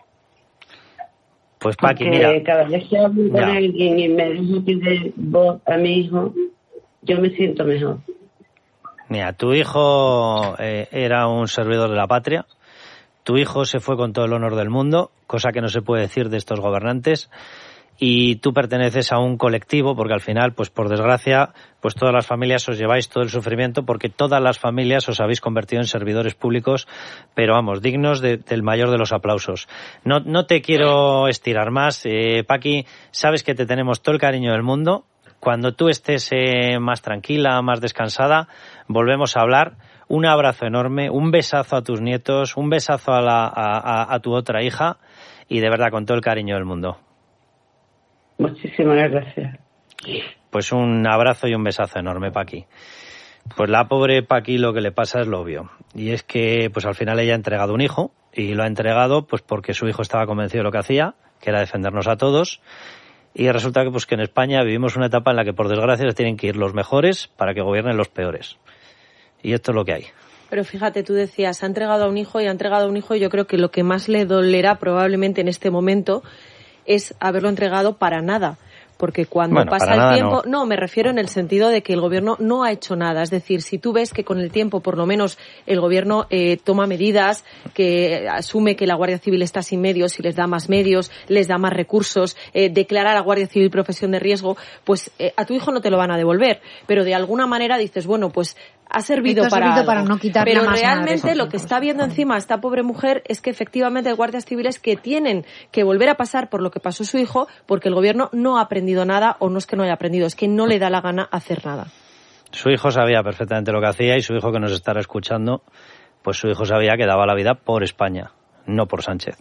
Pues Paqui, porque mira. cada vez que hablo con alguien y me dejo pedir voz a mi hijo, yo me siento mejor. Mira, tu hijo eh, era un servidor de la patria. Tu hijo se fue con todo el honor del mundo, cosa que no se puede decir de estos gobernantes. Y tú perteneces a un colectivo, porque al final, pues por desgracia, pues todas las familias os lleváis todo el sufrimiento, porque todas las familias os habéis convertido en servidores públicos, pero vamos, dignos de, del mayor de los aplausos. No, no te quiero estirar más, eh, Paqui, sabes que te tenemos todo el cariño del mundo. Cuando tú estés eh, más tranquila, más descansada, volvemos a hablar. Un abrazo enorme, un besazo a tus nietos, un besazo a, la, a, a, a tu otra hija y de verdad con todo el cariño del mundo. Muchísimas gracias. Pues un abrazo y un besazo enorme, Paqui. Pues la pobre Paqui lo que le pasa es lo obvio. Y es que pues al final ella ha entregado un hijo y lo ha entregado pues porque su hijo estaba convencido de lo que hacía, que era defendernos a todos. Y resulta que pues que en España vivimos una etapa en la que por desgracia se tienen que ir los mejores para que gobiernen los peores. Y esto es lo que hay. Pero fíjate, tú decías, ha entregado a un hijo y ha entregado a un hijo y yo creo que lo que más le dolerá probablemente en este momento es haberlo entregado para nada. porque cuando bueno, pasa el nada, tiempo, no. no, me refiero en el sentido de que el gobierno no ha hecho nada, es decir, si tú ves que con el tiempo, por lo menos, el gobierno eh, toma medidas, que asume que la Guardia Civil está sin medios y les da más medios, les da más recursos, eh, declara a la Guardia Civil profesión de riesgo, pues eh, a tu hijo no te lo van a devolver, pero de alguna manera dices, bueno, pues ha servido, ha para, servido para no quitarle pero más realmente lo que está viendo encima esta pobre mujer es que efectivamente hay guardias civiles que tienen que volver a pasar por lo que pasó su hijo porque el gobierno no ha aprendido nada, o no es que no haya aprendido, es que no le da la gana hacer nada. Su hijo sabía perfectamente lo que hacía, y su hijo, que nos estará escuchando, pues su hijo sabía que daba la vida por España, no por Sánchez.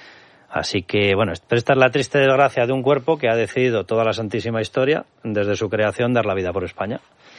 Así que, bueno, esta es la triste desgracia de un cuerpo que ha decidido toda la santísima historia, desde su creación, dar la vida por España.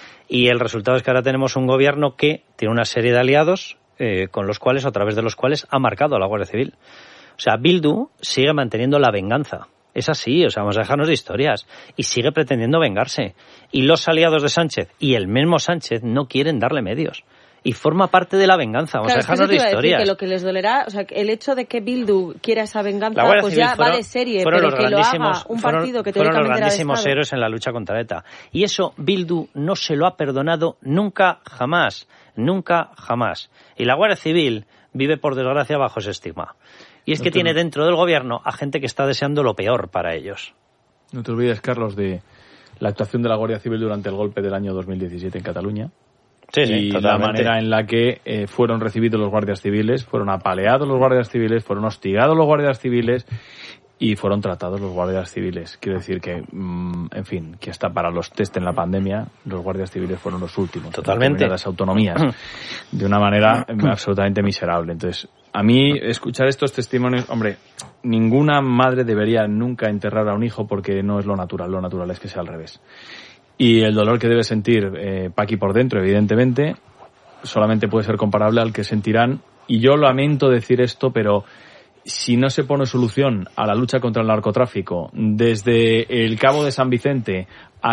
Y el resultado es que ahora tenemos un gobierno que tiene una serie de aliados eh, con los cuales, o a través de los cuales, ha marcado a la Guardia Civil. O sea, Bildu sigue manteniendo la venganza. Es así, o sea, vamos a dejarnos de historias. Y sigue pretendiendo vengarse. Y los aliados de Sánchez y el mismo Sánchez no quieren darle medios. Y forma parte de la venganza. Vamos claro, a dejarnos de historias. Que lo que les dolerá, o sea, el hecho de que Bildu quiera esa venganza, pues ya fueron, va de serie, pero que lo haga un fueron, partido que fueron los teóricamente grandísimos era de héroes en la lucha contra ETA. Y eso Bildu no se lo ha perdonado nunca, jamás. Nunca, jamás. Y la Guardia Civil vive, por desgracia, bajo ese estigma. Y es no que te... tiene dentro del gobierno a gente que está deseando lo peor para ellos. No te olvides, Carlos, de la actuación de la Guardia Civil durante el golpe del año dos mil diecisiete en Cataluña. Sí, sí, y totalmente. La manera en la que eh, fueron recibidos los guardias civiles, fueron apaleados los guardias civiles, fueron hostigados los guardias civiles y fueron tratados los guardias civiles. Quiero decir que, mmm, en fin, que hasta para los test en la pandemia, los guardias civiles fueron los últimos. Totalmente. Las autonomías, de una manera absolutamente miserable. Entonces, a mí, escuchar estos testimonios, hombre, ninguna madre debería nunca enterrar a un hijo porque no es lo natural. Lo natural es que sea al revés. Y el dolor que debe sentir eh, Paqui por dentro, evidentemente, solamente puede ser comparable al que sentirán. Y yo lamento decir esto, pero si no se pone solución a la lucha contra el narcotráfico desde el Cabo de San Vicente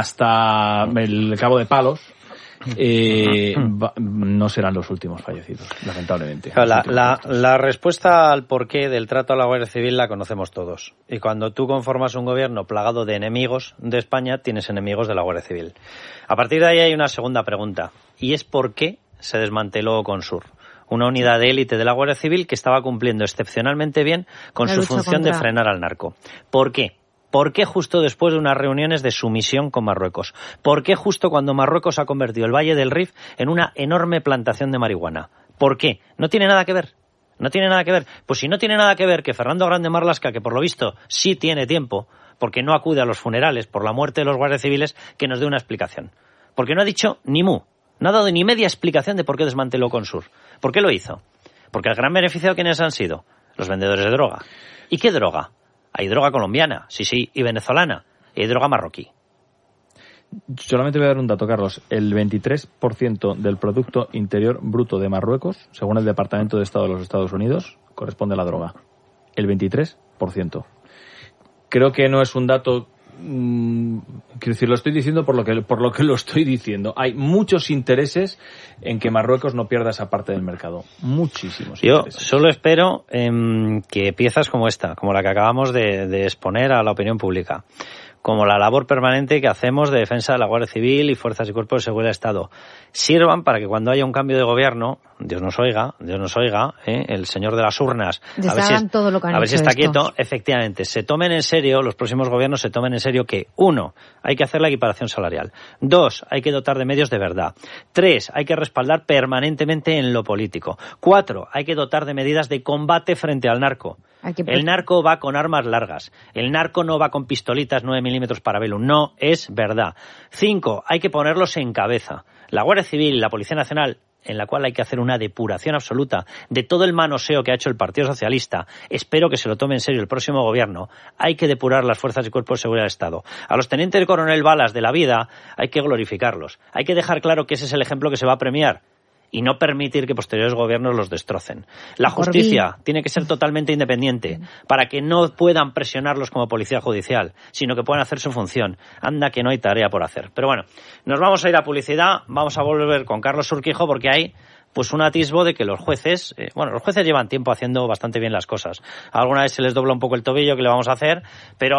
hasta el Cabo de Palos, eh, va, no serán los últimos fallecidos, lamentablemente. La, la, la respuesta al porqué del trato a la Guardia Civil la conocemos todos. Y cuando tú conformas un gobierno plagado de enemigos de España, tienes enemigos de la Guardia Civil. A partir de ahí hay una segunda pregunta, y es ¿por qué se desmanteló Consur? Una unidad de élite de la Guardia Civil que estaba cumpliendo excepcionalmente bien con su función contra... de frenar al narco. ¿Por qué? ¿Por qué justo después de unas reuniones de sumisión con Marruecos? ¿Por qué justo cuando Marruecos ha convertido el Valle del Rif en una enorme plantación de marihuana? ¿Por qué? ¿No tiene nada que ver? ¿No tiene nada que ver? Pues si no tiene nada que ver que Fernando Grande Marlaska, que por lo visto sí tiene tiempo, porque no acude a los funerales por la muerte de los guardias civiles, que nos dé una explicación. Porque no ha dicho ni mu, no ha dado ni media explicación de por qué desmanteló Consur. ¿Por qué lo hizo? Porque el gran beneficiado, ¿quiénes han sido? Los vendedores de droga. ¿Y qué droga? Hay droga colombiana, sí, sí, y venezolana, y hay droga marroquí. Solamente voy a dar un dato, Carlos. El veintitrés por ciento del Producto Interior Bruto de Marruecos, según el Departamento de Estado de los Estados Unidos, corresponde a la droga. El veintitrés por ciento. Creo que no es un dato... Mmm, quiero decir, lo estoy diciendo por lo que por lo que lo estoy diciendo. Hay muchos intereses en que Marruecos no pierda esa parte del mercado. Muchísimos Yo intereses. solo espero eh, que piezas como esta, como la que acabamos de, de exponer a la opinión pública, como la labor permanente que hacemos de defensa de la Guardia Civil y Fuerzas y Cuerpos de Seguridad de Estado, sirvan para que cuando haya un cambio de gobierno, Dios nos oiga, Dios nos oiga, ¿eh? el señor de las urnas, a ver, si, es, todo lo que han a ver si está estos. quieto, efectivamente, se tomen en serio, los próximos gobiernos se tomen en serio que, uno, hay que hacer la equiparación salarial, dos, hay que dotar de medios de verdad, tres, hay que respaldar permanentemente en lo político, cuatro, hay que dotar de medidas de combate frente al narco. El narco va con armas largas. El narco no va con pistolitas nueve milímetros Parabellum. No es verdad. Cinco, hay que ponerlos en cabeza. La Guardia Civil y la Policía Nacional, en la cual hay que hacer una depuración absoluta de todo el manoseo que ha hecho el Partido Socialista. Espero que se lo tome en serio el próximo gobierno. Hay que depurar las fuerzas y cuerpos de seguridad del Estado. A los tenientes de coronel Balas de la vida hay que glorificarlos. Hay que dejar claro que ese es el ejemplo que se va a premiar y no permitir que posteriores gobiernos los destrocen. La justicia tiene que ser totalmente independiente para que no puedan presionarlos como policía judicial, sino que puedan hacer su función. Anda que no hay tarea por hacer. Pero bueno, nos vamos a ir a publicidad, vamos a volver con Carlos Urquijo porque hay pues un atisbo de que los jueces, eh, bueno, los jueces llevan tiempo haciendo bastante bien las cosas. Alguna vez se les dobla un poco el tobillo, que le vamos a hacer, pero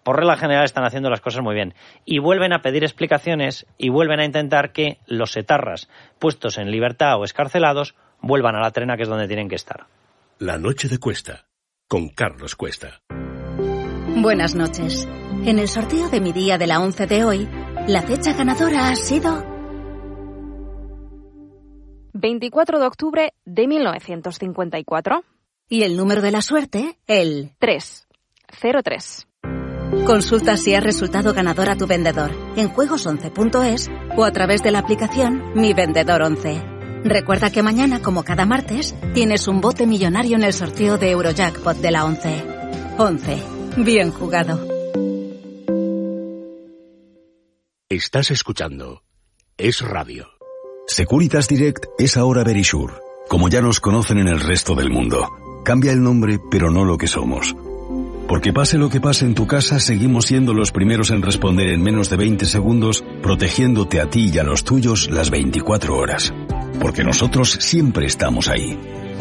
por regla general están haciendo las cosas muy bien. Y vuelven a pedir explicaciones y vuelven a intentar que los etarras puestos en libertad o escarcelados vuelvan a la trena, que es donde tienen que estar. La noche de Cuesta, con Carlos Cuesta. Buenas noches. En el sorteo de mi día de la once de hoy, la fecha ganadora ha sido veinticuatro de octubre de mil novecientos cincuenta y cuatro. Y el número de la suerte, el tres cero tres. Consulta si has resultado ganador a tu vendedor en juegos once punto es o a través de la aplicación Mi Vendedor once. Recuerda que mañana, como cada martes, tienes un bote millonario en el sorteo de Eurojackpot de la once. once. Bien jugado. Estás escuchando Es Radio. Securitas Direct es ahora Verisure, como ya nos conocen en el resto del mundo. Cambia el nombre, pero no lo que somos. Porque pase lo que pase en tu casa, seguimos siendo los primeros en responder en menos de veinte segundos, protegiéndote a ti y a los tuyos las veinticuatro horas. Porque nosotros siempre estamos ahí.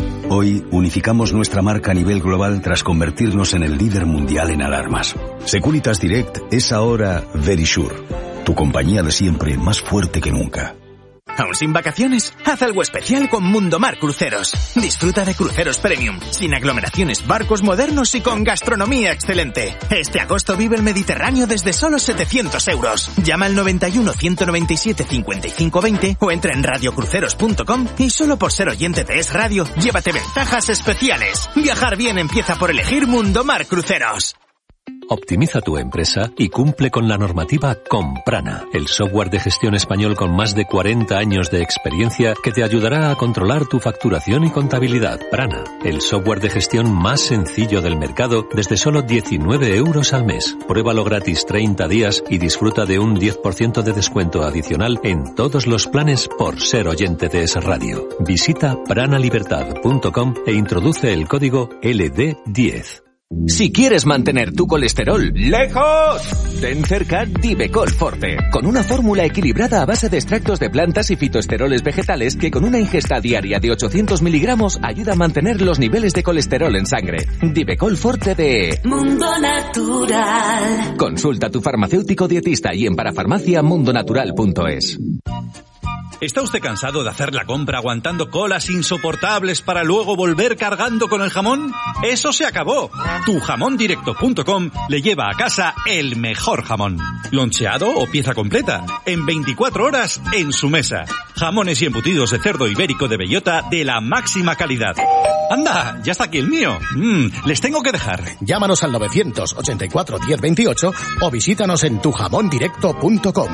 Hoy unificamos nuestra marca a nivel global tras convertirnos en el líder mundial en alarmas. Securitas Direct es ahora Verisure, tu compañía de siempre más fuerte que nunca. ¿Aún sin vacaciones? Haz algo especial con Mundomar Cruceros. Disfruta de cruceros premium, sin aglomeraciones, barcos modernos y con gastronomía excelente. Este agosto vive el Mediterráneo desde solo setecientos euros. Llama al noventa y uno, ciento noventa y siete, cincuenta y cinco veinte o entra en radiocruceros punto com y solo por ser oyente de Es Radio, llévate ventajas especiales. Viajar bien empieza por elegir Mundomar Cruceros. Optimiza tu empresa y cumple con la normativa con Prana, el software de gestión español con más de cuarenta años de experiencia que te ayudará a controlar tu facturación y contabilidad. Prana, el software de gestión más sencillo del mercado desde solo diecinueve euros al mes. Pruébalo gratis treinta días y disfruta de un diez por ciento de descuento adicional en todos los planes por ser oyente de Es Radio. Visita prana libertad punto com e introduce el código L D diez. Si quieres mantener tu colesterol lejos, ten cerca Divecol Forte, con una fórmula equilibrada a base de extractos de plantas y fitoesteroles vegetales que con una ingesta diaria de ochocientos miligramos ayuda a mantener los niveles de colesterol en sangre. Divecol Forte de Mundo Natural. Consulta a tu farmacéutico dietista y en parafarmacia mundo natural punto es. ¿Está usted cansado de hacer la compra aguantando colas insoportables para luego volver cargando con el jamón? ¡Eso se acabó! tu jamón directo punto com le lleva a casa el mejor jamón. Loncheado o pieza completa, en veinticuatro horas en su mesa. Jamones y embutidos de cerdo ibérico de bellota de la máxima calidad. ¡Anda! ¡Ya está aquí el mío! Mm, les tengo que dejar. Llámanos al novecientos ochenta y cuatro diez veintiocho o visítanos en tu jamón directo punto com.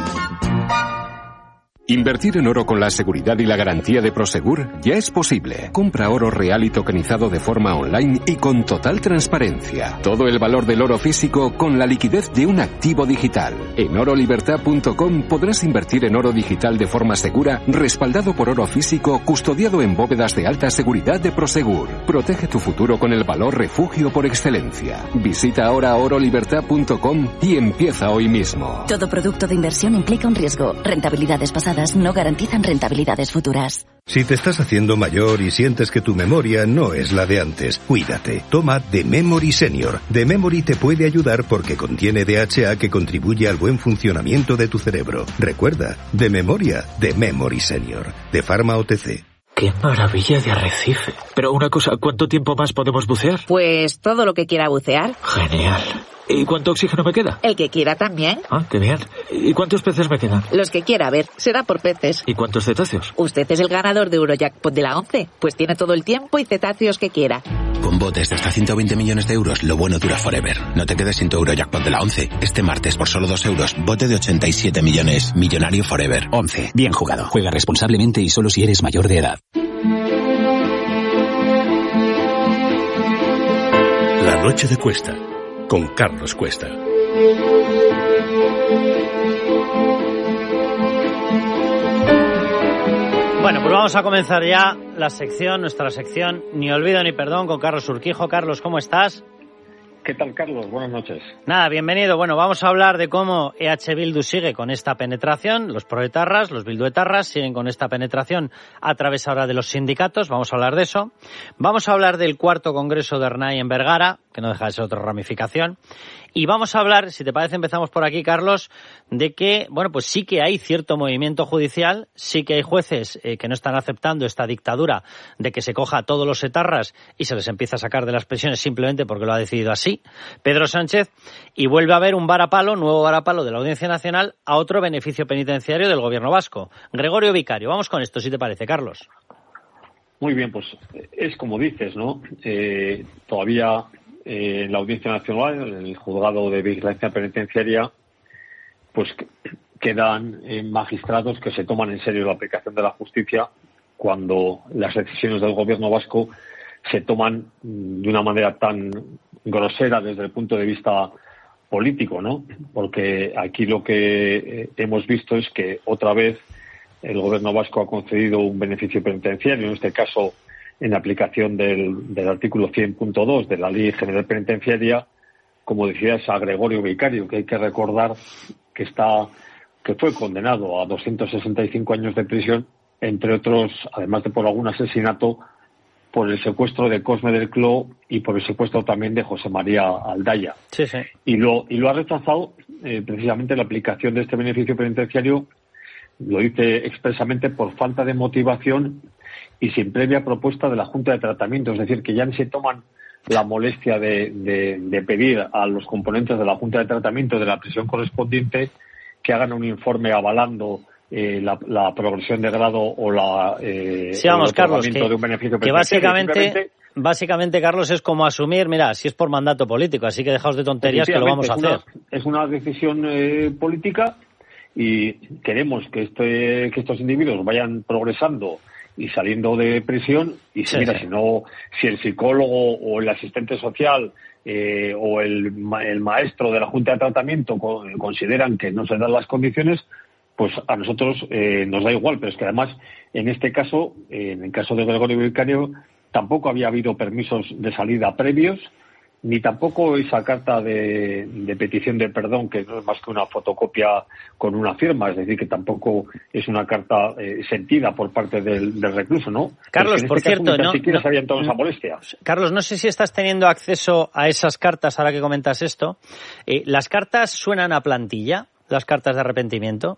Invertir en oro con la seguridad y la garantía de Prosegur ya es posible. Compra oro real y tokenizado de forma online y con total transparencia. Todo el valor del oro físico con la liquidez de un activo digital. En oro libertad punto com podrás invertir en oro digital de forma segura, respaldado por oro físico, custodiado en bóvedas de alta seguridad de Prosegur. Protege tu futuro con el valor refugio por excelencia. Visita ahora oro libertad punto com y empieza hoy mismo. Todo producto de inversión implica un riesgo. Rentabilidades pasadas no garantizan rentabilidades futuras. Si te estás haciendo mayor y sientes que tu memoria no es la de antes, cuídate. Toma The Memory Senior. The Memory te puede ayudar porque contiene D H A que contribuye al buen funcionamiento de tu cerebro. Recuerda, de memoria, The Memory Senior. De Pharma O T C. ¡Qué maravilla de arrecife! Pero una cosa, ¿cuánto tiempo más podemos bucear? Pues todo lo que quiera bucear. Genial. ¿Y cuánto oxígeno me queda? El que quiera también. Ah, qué bien. ¿Y cuántos peces me quedan? Los que quiera, a ver, será por peces. ¿Y cuántos cetáceos? Usted es el ganador de Eurojackpot de la once, pues tiene todo el tiempo y cetáceos que quiera. Con botes de hasta ciento veinte millones de euros, lo bueno dura forever. No te quedes sin tu Eurojackpot de la once. Este martes, por solo dos euros, bote de ochenta y siete millones. Millonario forever. once. Bien jugado. Juega responsablemente y solo si eres mayor de edad. La noche de Cuesta, con Carlos Cuesta. Bueno, pues vamos a comenzar ya la sección, nuestra sección Ni Olvido ni Perdón con Carlos Urquijo. Carlos, ¿cómo estás? ¿Qué tal, Carlos? Buenas noches. Nada, bienvenido. Bueno, vamos a hablar de cómo E H Bildu sigue con esta penetración, los proetarras, los bilduetarras siguen con esta penetración a través ahora de los sindicatos, vamos a hablar de eso. Vamos a hablar del cuarto congreso de Ernai en Vergara, que no deja de ser otra ramificación. Y vamos a hablar, si te parece, empezamos por aquí, Carlos, de que, bueno, pues sí que hay cierto movimiento judicial, sí que hay jueces eh, que no están aceptando esta dictadura de que se coja a todos los etarras y se les empieza a sacar de las prisiones simplemente porque lo ha decidido así Pedro Sánchez, y vuelve a haber un varapalo, nuevo varapalo de la Audiencia Nacional a otro beneficio penitenciario del Gobierno vasco. Gregorio Vicario, vamos con esto, si te parece, Carlos. Muy bien, pues es como dices, ¿no? Eh, todavía eh, en la Audiencia Nacional, en el Juzgado de Vigilancia Penitenciaria, pues quedan eh, magistrados que se toman en serio la aplicación de la justicia cuando las decisiones del Gobierno vasco se toman de una manera tan grosera desde el punto de vista político, ¿no? Porque aquí lo que eh, hemos visto es que otra vez el Gobierno vasco ha concedido un beneficio penitenciario, en este caso en aplicación del, del artículo cien punto dos de la Ley General Penitenciaria, como decías, a Gregorio Vicario, que hay que recordar que está que fue condenado a doscientos sesenta y cinco años de prisión, entre otros, además de por algún asesinato, por el secuestro de Cosme del Cló y por el secuestro también de José María Aldaya. Sí, sí. Y lo, y lo ha rechazado eh, precisamente la aplicación de este beneficio penitenciario, lo dice expresamente por falta de motivación y sin previa propuesta de la Junta de Tratamiento. Es decir, que ya ni se toman la molestia de, de, de pedir a los componentes de la Junta de Tratamiento de la prisión correspondiente que hagan un informe avalando eh, la, la progresión de grado o la eh, sí, vamos, el Carlos, que, de un beneficio que básicamente, básicamente, Carlos, es como asumir, mira, si es por mandato político, así que dejaos de tonterías que lo vamos a hacer. Una, es una decisión eh, política y queremos que este que estos individuos vayan progresando y saliendo de prisión y si, sí, mira, sí. si no, si el psicólogo o el asistente social eh, o el, el maestro de la Junta de Tratamiento consideran que no se dan las condiciones, pues a nosotros eh, nos da igual, pero es que además en este caso, eh, en el caso de Gregorio Vicario, tampoco había habido permisos de salida previos, ni tampoco esa carta de, de petición de perdón, que no es más que una fotocopia con una firma, es decir, que tampoco es una carta eh, sentida por parte del, del recluso, ¿no? Carlos, en por este cierto, caso, no, ni siquiera no, sabían toda esa no, molestia. Carlos, no sé si estás teniendo acceso a esas cartas ahora que comentas esto. Eh, ¿Las cartas suenan a plantilla, las cartas de arrepentimiento?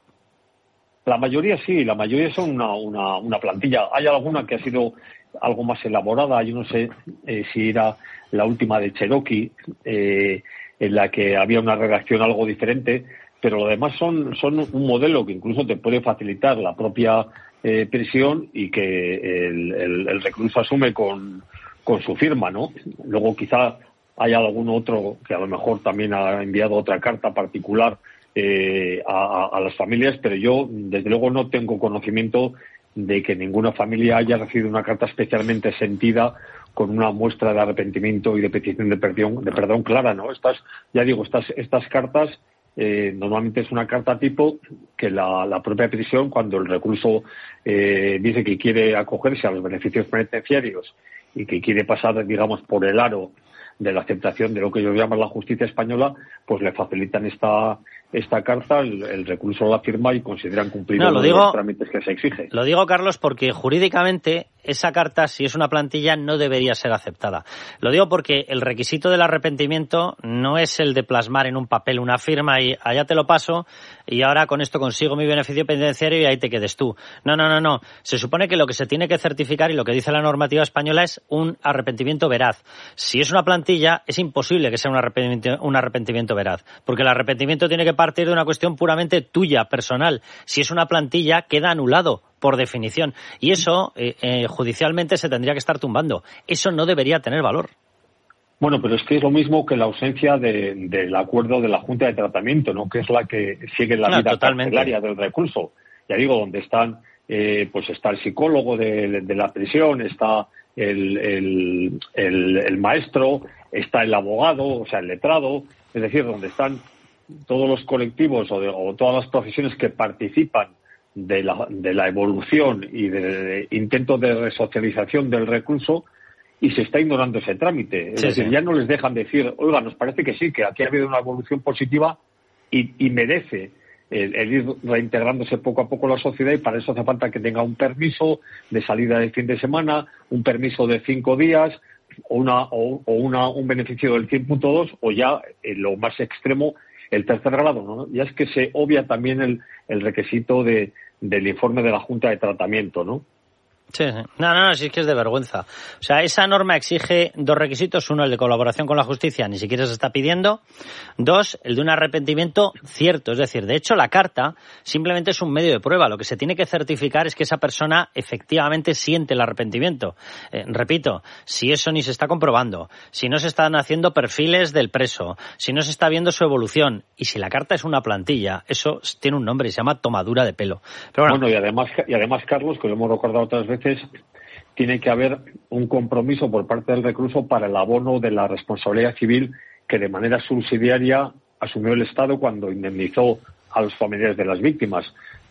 La mayoría sí, la mayoría son una, una, una plantilla. Hay alguna que ha sido algo más elaborada, yo no sé eh, si era la última de Cherokee, eh, en la que había una redacción algo diferente, pero lo demás son, son un modelo que incluso te puede facilitar la propia eh, prisión y que el, el, el recluso asume con, con su firma, ¿no? Luego quizá haya algún otro que a lo mejor también ha enviado otra carta particular eh, a, a las familias, pero yo desde luego no tengo conocimiento de que ninguna familia haya recibido una carta especialmente sentida con una muestra de arrepentimiento y de petición de perdón, de perdón clara, ¿no? Estas, ya digo, estas, estas cartas eh, normalmente es una carta tipo que la, la propia prisión, cuando el recluso eh, dice que quiere acogerse a los beneficios penitenciarios y que quiere pasar, digamos, por el aro de la aceptación de lo que ellos llaman la justicia española, pues le facilitan esta esta carta, el, el recluso la firma y consideran cumplidos no, los digo, trámites que se exige. Lo digo, Carlos, porque jurídicamente esa carta, si es una plantilla, no debería ser aceptada. Lo digo porque el requisito del arrepentimiento no es el de plasmar en un papel una firma y allá te lo paso y ahora con esto consigo mi beneficio penitenciario y ahí te quedes tú. No, no, no, no. Se supone que lo que se tiene que certificar y lo que dice la normativa española es un arrepentimiento veraz. Si es una plantilla, es imposible que sea un arrepentimiento, un arrepentimiento veraz, porque el arrepentimiento tiene que partir de una cuestión puramente tuya, personal. Si es una plantilla, queda anulado por definición. Y eso, eh, eh, judicialmente, se tendría que estar tumbando. Eso no debería tener valor. Bueno, pero es que es lo mismo que la ausencia de, del acuerdo de la Junta de Tratamiento, ¿no? Que es la que sigue la no, vida carcelaria del recluso. Ya digo, donde están, eh, pues está el psicólogo de, de la prisión, está el, el, el, el maestro, está el abogado, o sea, el letrado, es decir, donde están todos los colectivos o, de, o todas las profesiones que participan de la, de la evolución y del intento de resocialización del recluso, y se está ignorando ese trámite. Es sí, decir, sí. ya no les dejan decir, oiga, nos parece que sí, que aquí ha habido una evolución positiva y, y merece el, el ir reintegrándose poco a poco en la sociedad, y para eso hace falta que tenga un permiso de salida de fin de semana, un permiso de cinco días, o una o, o una un beneficio del cien punto dos o ya en lo más extremo el tercer grado, ¿no? Ya es que se obvia también el, el requisito de, del informe de la Junta de Tratamiento, ¿no? Sí, sí. No, no, no, sí es que es de vergüenza. O sea, esa norma exige dos requisitos. Uno, el de colaboración con la justicia, ni siquiera se está pidiendo. Dos, el de un arrepentimiento cierto. Es decir, de hecho, la carta simplemente es un medio de prueba. Lo que se tiene que certificar es que esa persona efectivamente siente el arrepentimiento. Eh, repito, si eso ni se está comprobando, si no se están haciendo perfiles del preso, si no se está viendo su evolución, y si la carta es una plantilla, eso tiene un nombre y se llama tomadura de pelo. Pero bueno, bueno y además, y además, Carlos, que lo hemos recordado otras veces, tiene que haber un compromiso por parte del recluso para el abono de la responsabilidad civil que de manera subsidiaria asumió el Estado cuando indemnizó a los familiares de las víctimas.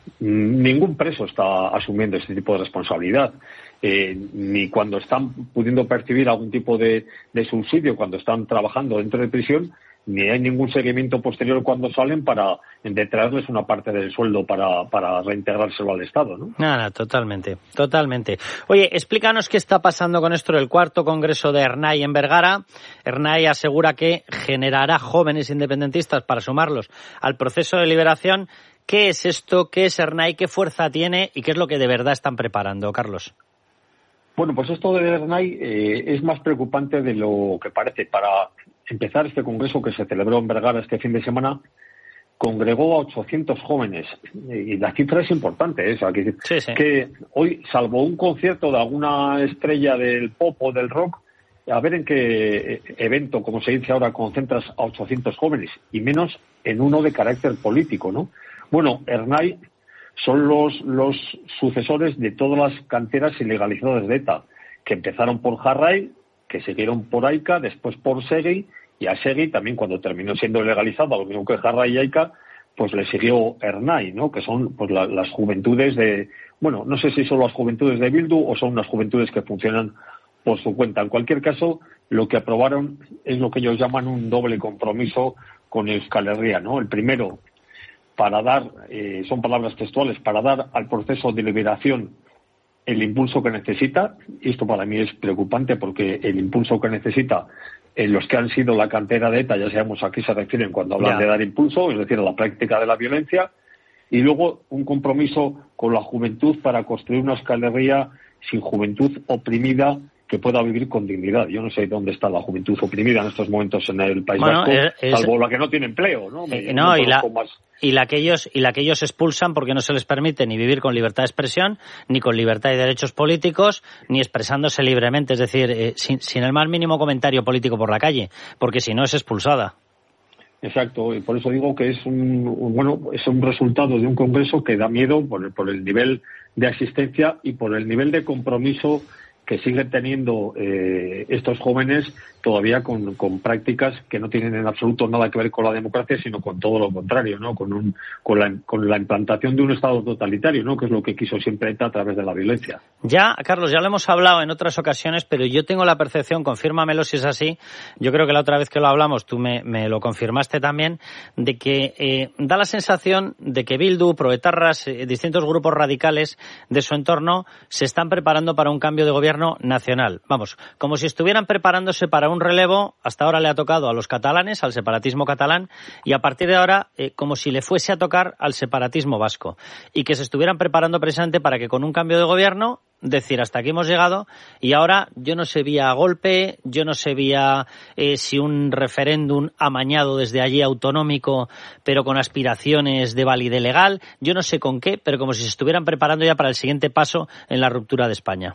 Ningún preso está asumiendo este tipo de responsabilidad, eh, ni cuando están pudiendo percibir algún tipo de, de subsidio, cuando están trabajando dentro de prisión, ni hay ningún seguimiento posterior cuando salen para detraerles una parte del sueldo para, para reintegrárselo al Estado, ¿no? Nada, totalmente, totalmente. Oye, explícanos qué está pasando con esto del cuarto congreso de Ernai en Vergara. Ernai asegura que generará jóvenes independentistas para sumarlos al proceso de liberación. ¿Qué es esto? ¿Qué es Ernai? ¿Qué fuerza tiene? ¿Y qué es lo que de verdad están preparando, Carlos? Bueno, pues esto de Ernai eh, es más preocupante de lo que parece. Para empezar, este congreso que se celebró en Vergara este fin de semana congregó a ochocientos jóvenes. Y la cifra es importante, ¿eh? O sea, que, sí, sí. que hoy, salvo un concierto de alguna estrella del pop o del rock, a ver en qué evento, como se dice ahora, concentras a ochocientos jóvenes, y menos en uno de carácter político, ¿no? Bueno, Ernai son los, los sucesores de todas las canteras ilegalizadas de ETA, que empezaron por Jarray, que siguieron por AICA, después por Segui, y a Segui también, cuando terminó siendo legalizado, lo mismo que Jarray y AICA, pues le siguió Ernai, ¿no? Que son pues la, las juventudes de, bueno, no sé si son las juventudes de Bildu o son unas juventudes que funcionan por su cuenta. En cualquier caso, lo que aprobaron es lo que ellos llaman un doble compromiso con Euskal Herria, ¿no? El primero, para dar, eh, son palabras textuales, para dar al proceso de liberación el impulso que necesita. Y esto para mí es preocupante porque el impulso que necesita en los que han sido la cantera de ETA, ya sabemos a qué se refieren cuando hablan Ya. de dar impulso, es decir, a la práctica de la violencia. Y luego un compromiso con la juventud para construir una Euskal Herria sin juventud oprimida, que pueda vivir con dignidad. Yo no sé dónde está la juventud oprimida en estos momentos en el País Bueno, Vasco, es- es- salvo la que no tiene empleo, ¿no? Eh, Me- no, y la, conozco más. y la que ellos y la que ellos expulsan porque no se les permite ni vivir con libertad de expresión, ni con libertad y derechos políticos, ni expresándose libremente, es decir, eh, sin, sin el más mínimo comentario político por la calle, porque si no es expulsada. Exacto, y por eso digo que es un, un- bueno, es un resultado de un congreso que da miedo por el, por el nivel de asistencia y por el nivel de compromiso que siguen teniendo eh, estos jóvenes todavía con, con prácticas que no tienen en absoluto nada que ver con la democracia, sino con todo lo contrario, ¿no? Con, un, con, la, con la implantación de un Estado totalitario, ¿no? Que es lo que quiso siempre ETA a través de la violencia. Ya, Carlos, ya lo hemos hablado en otras ocasiones, pero yo tengo la percepción, confírmamelo si es así, yo creo que la otra vez que lo hablamos tú me, me lo confirmaste también, de que eh, da la sensación de que Bildu, Proetarras, eh, distintos grupos radicales de su entorno se están preparando para un cambio de gobierno nacional. Vamos, como si estuvieran preparándose para un relevo, hasta ahora le ha tocado a los catalanes, al separatismo catalán, y a partir de ahora eh, como si le fuese a tocar al separatismo vasco, y que se estuvieran preparando precisamente para que con un cambio de gobierno decir hasta aquí hemos llegado, y ahora yo no sé vía golpe, yo no sé vía eh, si un referéndum amañado desde allí autonómico, pero con aspiraciones de validez legal, yo no sé con qué, pero como si se estuvieran preparando ya para el siguiente paso en la ruptura de España.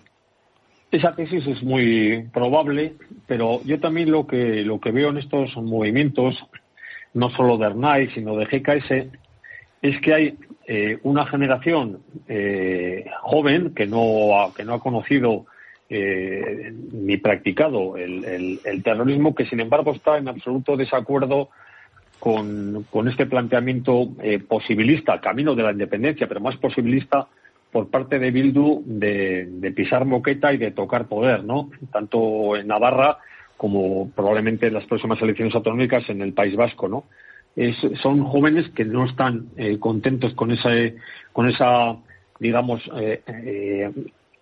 Esa tesis es muy probable, pero yo también lo que lo que veo en estos movimientos, no solo de Ernai, sino de G K S, es que hay eh, una generación eh, joven que no ha, que no ha conocido eh, ni practicado el, el, el terrorismo, que sin embargo está en absoluto desacuerdo con, con este planteamiento eh, posibilista, camino de la independencia, pero más posibilista por parte de Bildu de, de pisar moqueta y de tocar poder, ¿no? Tanto en Navarra como probablemente en las próximas elecciones autonómicas en el País Vasco, ¿no? Es, son jóvenes que no están eh, contentos con esa, con esa, digamos, eh, eh,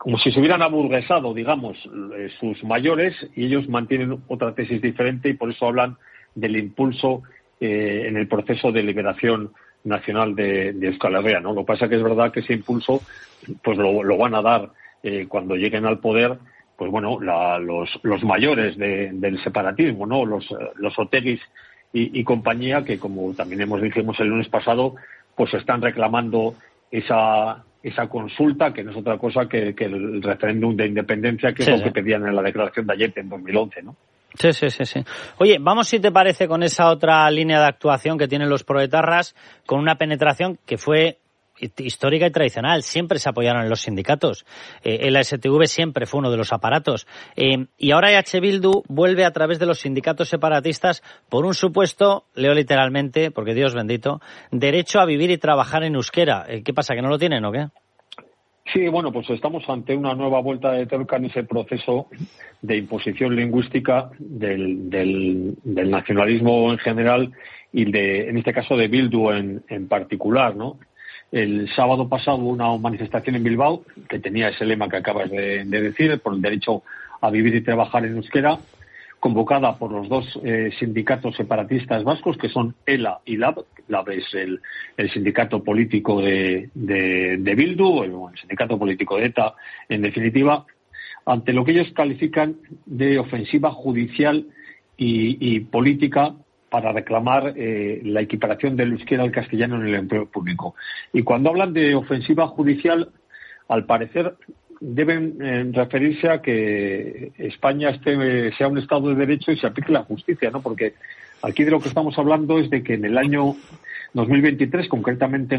como si se hubieran aburguesado, digamos, eh, sus mayores, y ellos mantienen otra tesis diferente y por eso hablan del impulso eh, en el proceso de liberación nacional de, de Euskal Herria, ¿no? Lo que pasa que es verdad que ese impulso pues lo, lo van a dar eh, cuando lleguen al poder, pues bueno, la, los, los mayores de, del separatismo, ¿no? Los, los Oteguis y, y compañía, que como también hemos dijimos el lunes pasado, pues están reclamando esa esa consulta, que no es otra cosa que, que el referéndum de independencia, que sí, es lo sí. que pedían en la declaración de Ayete en dos mil once, ¿no? Sí, sí, sí, sí. Oye, vamos, si te parece, con esa otra línea de actuación que tienen los proetarras, con una penetración que fue histórica y tradicional. Siempre se apoyaron en los sindicatos. Eh, el A S T V siempre fue uno de los aparatos. Eh, y ahora E H Bildu vuelve a través de los sindicatos separatistas por un supuesto, leo literalmente, porque Dios bendito, derecho a vivir y trabajar en euskera. Eh, ¿Qué pasa, que no lo tienen o qué? Sí, bueno, pues estamos ante una nueva vuelta de tuerca en ese proceso de imposición lingüística del, del, del nacionalismo en general y de, en este caso, de Bildu en, en particular, ¿no? El sábado pasado hubo una manifestación en Bilbao que tenía ese lema que acabas de, de decir, por el derecho a vivir y trabajar en euskera, convocada por los dos eh, sindicatos separatistas vascos, que son ELA y LAB. LAB es el, el sindicato político de, de, de Bildu, el, el sindicato político de ETA, en definitiva, ante lo que ellos califican de ofensiva judicial y, y política para reclamar eh, la equiparación del euskera al castellano en el empleo público. Y cuando hablan de ofensiva judicial, al parecer deben eh, referirse a que España esté, sea un Estado de Derecho y se aplique la justicia, ¿no? Porque aquí de lo que estamos hablando es de que en el año dos mil veintitrés, concretamente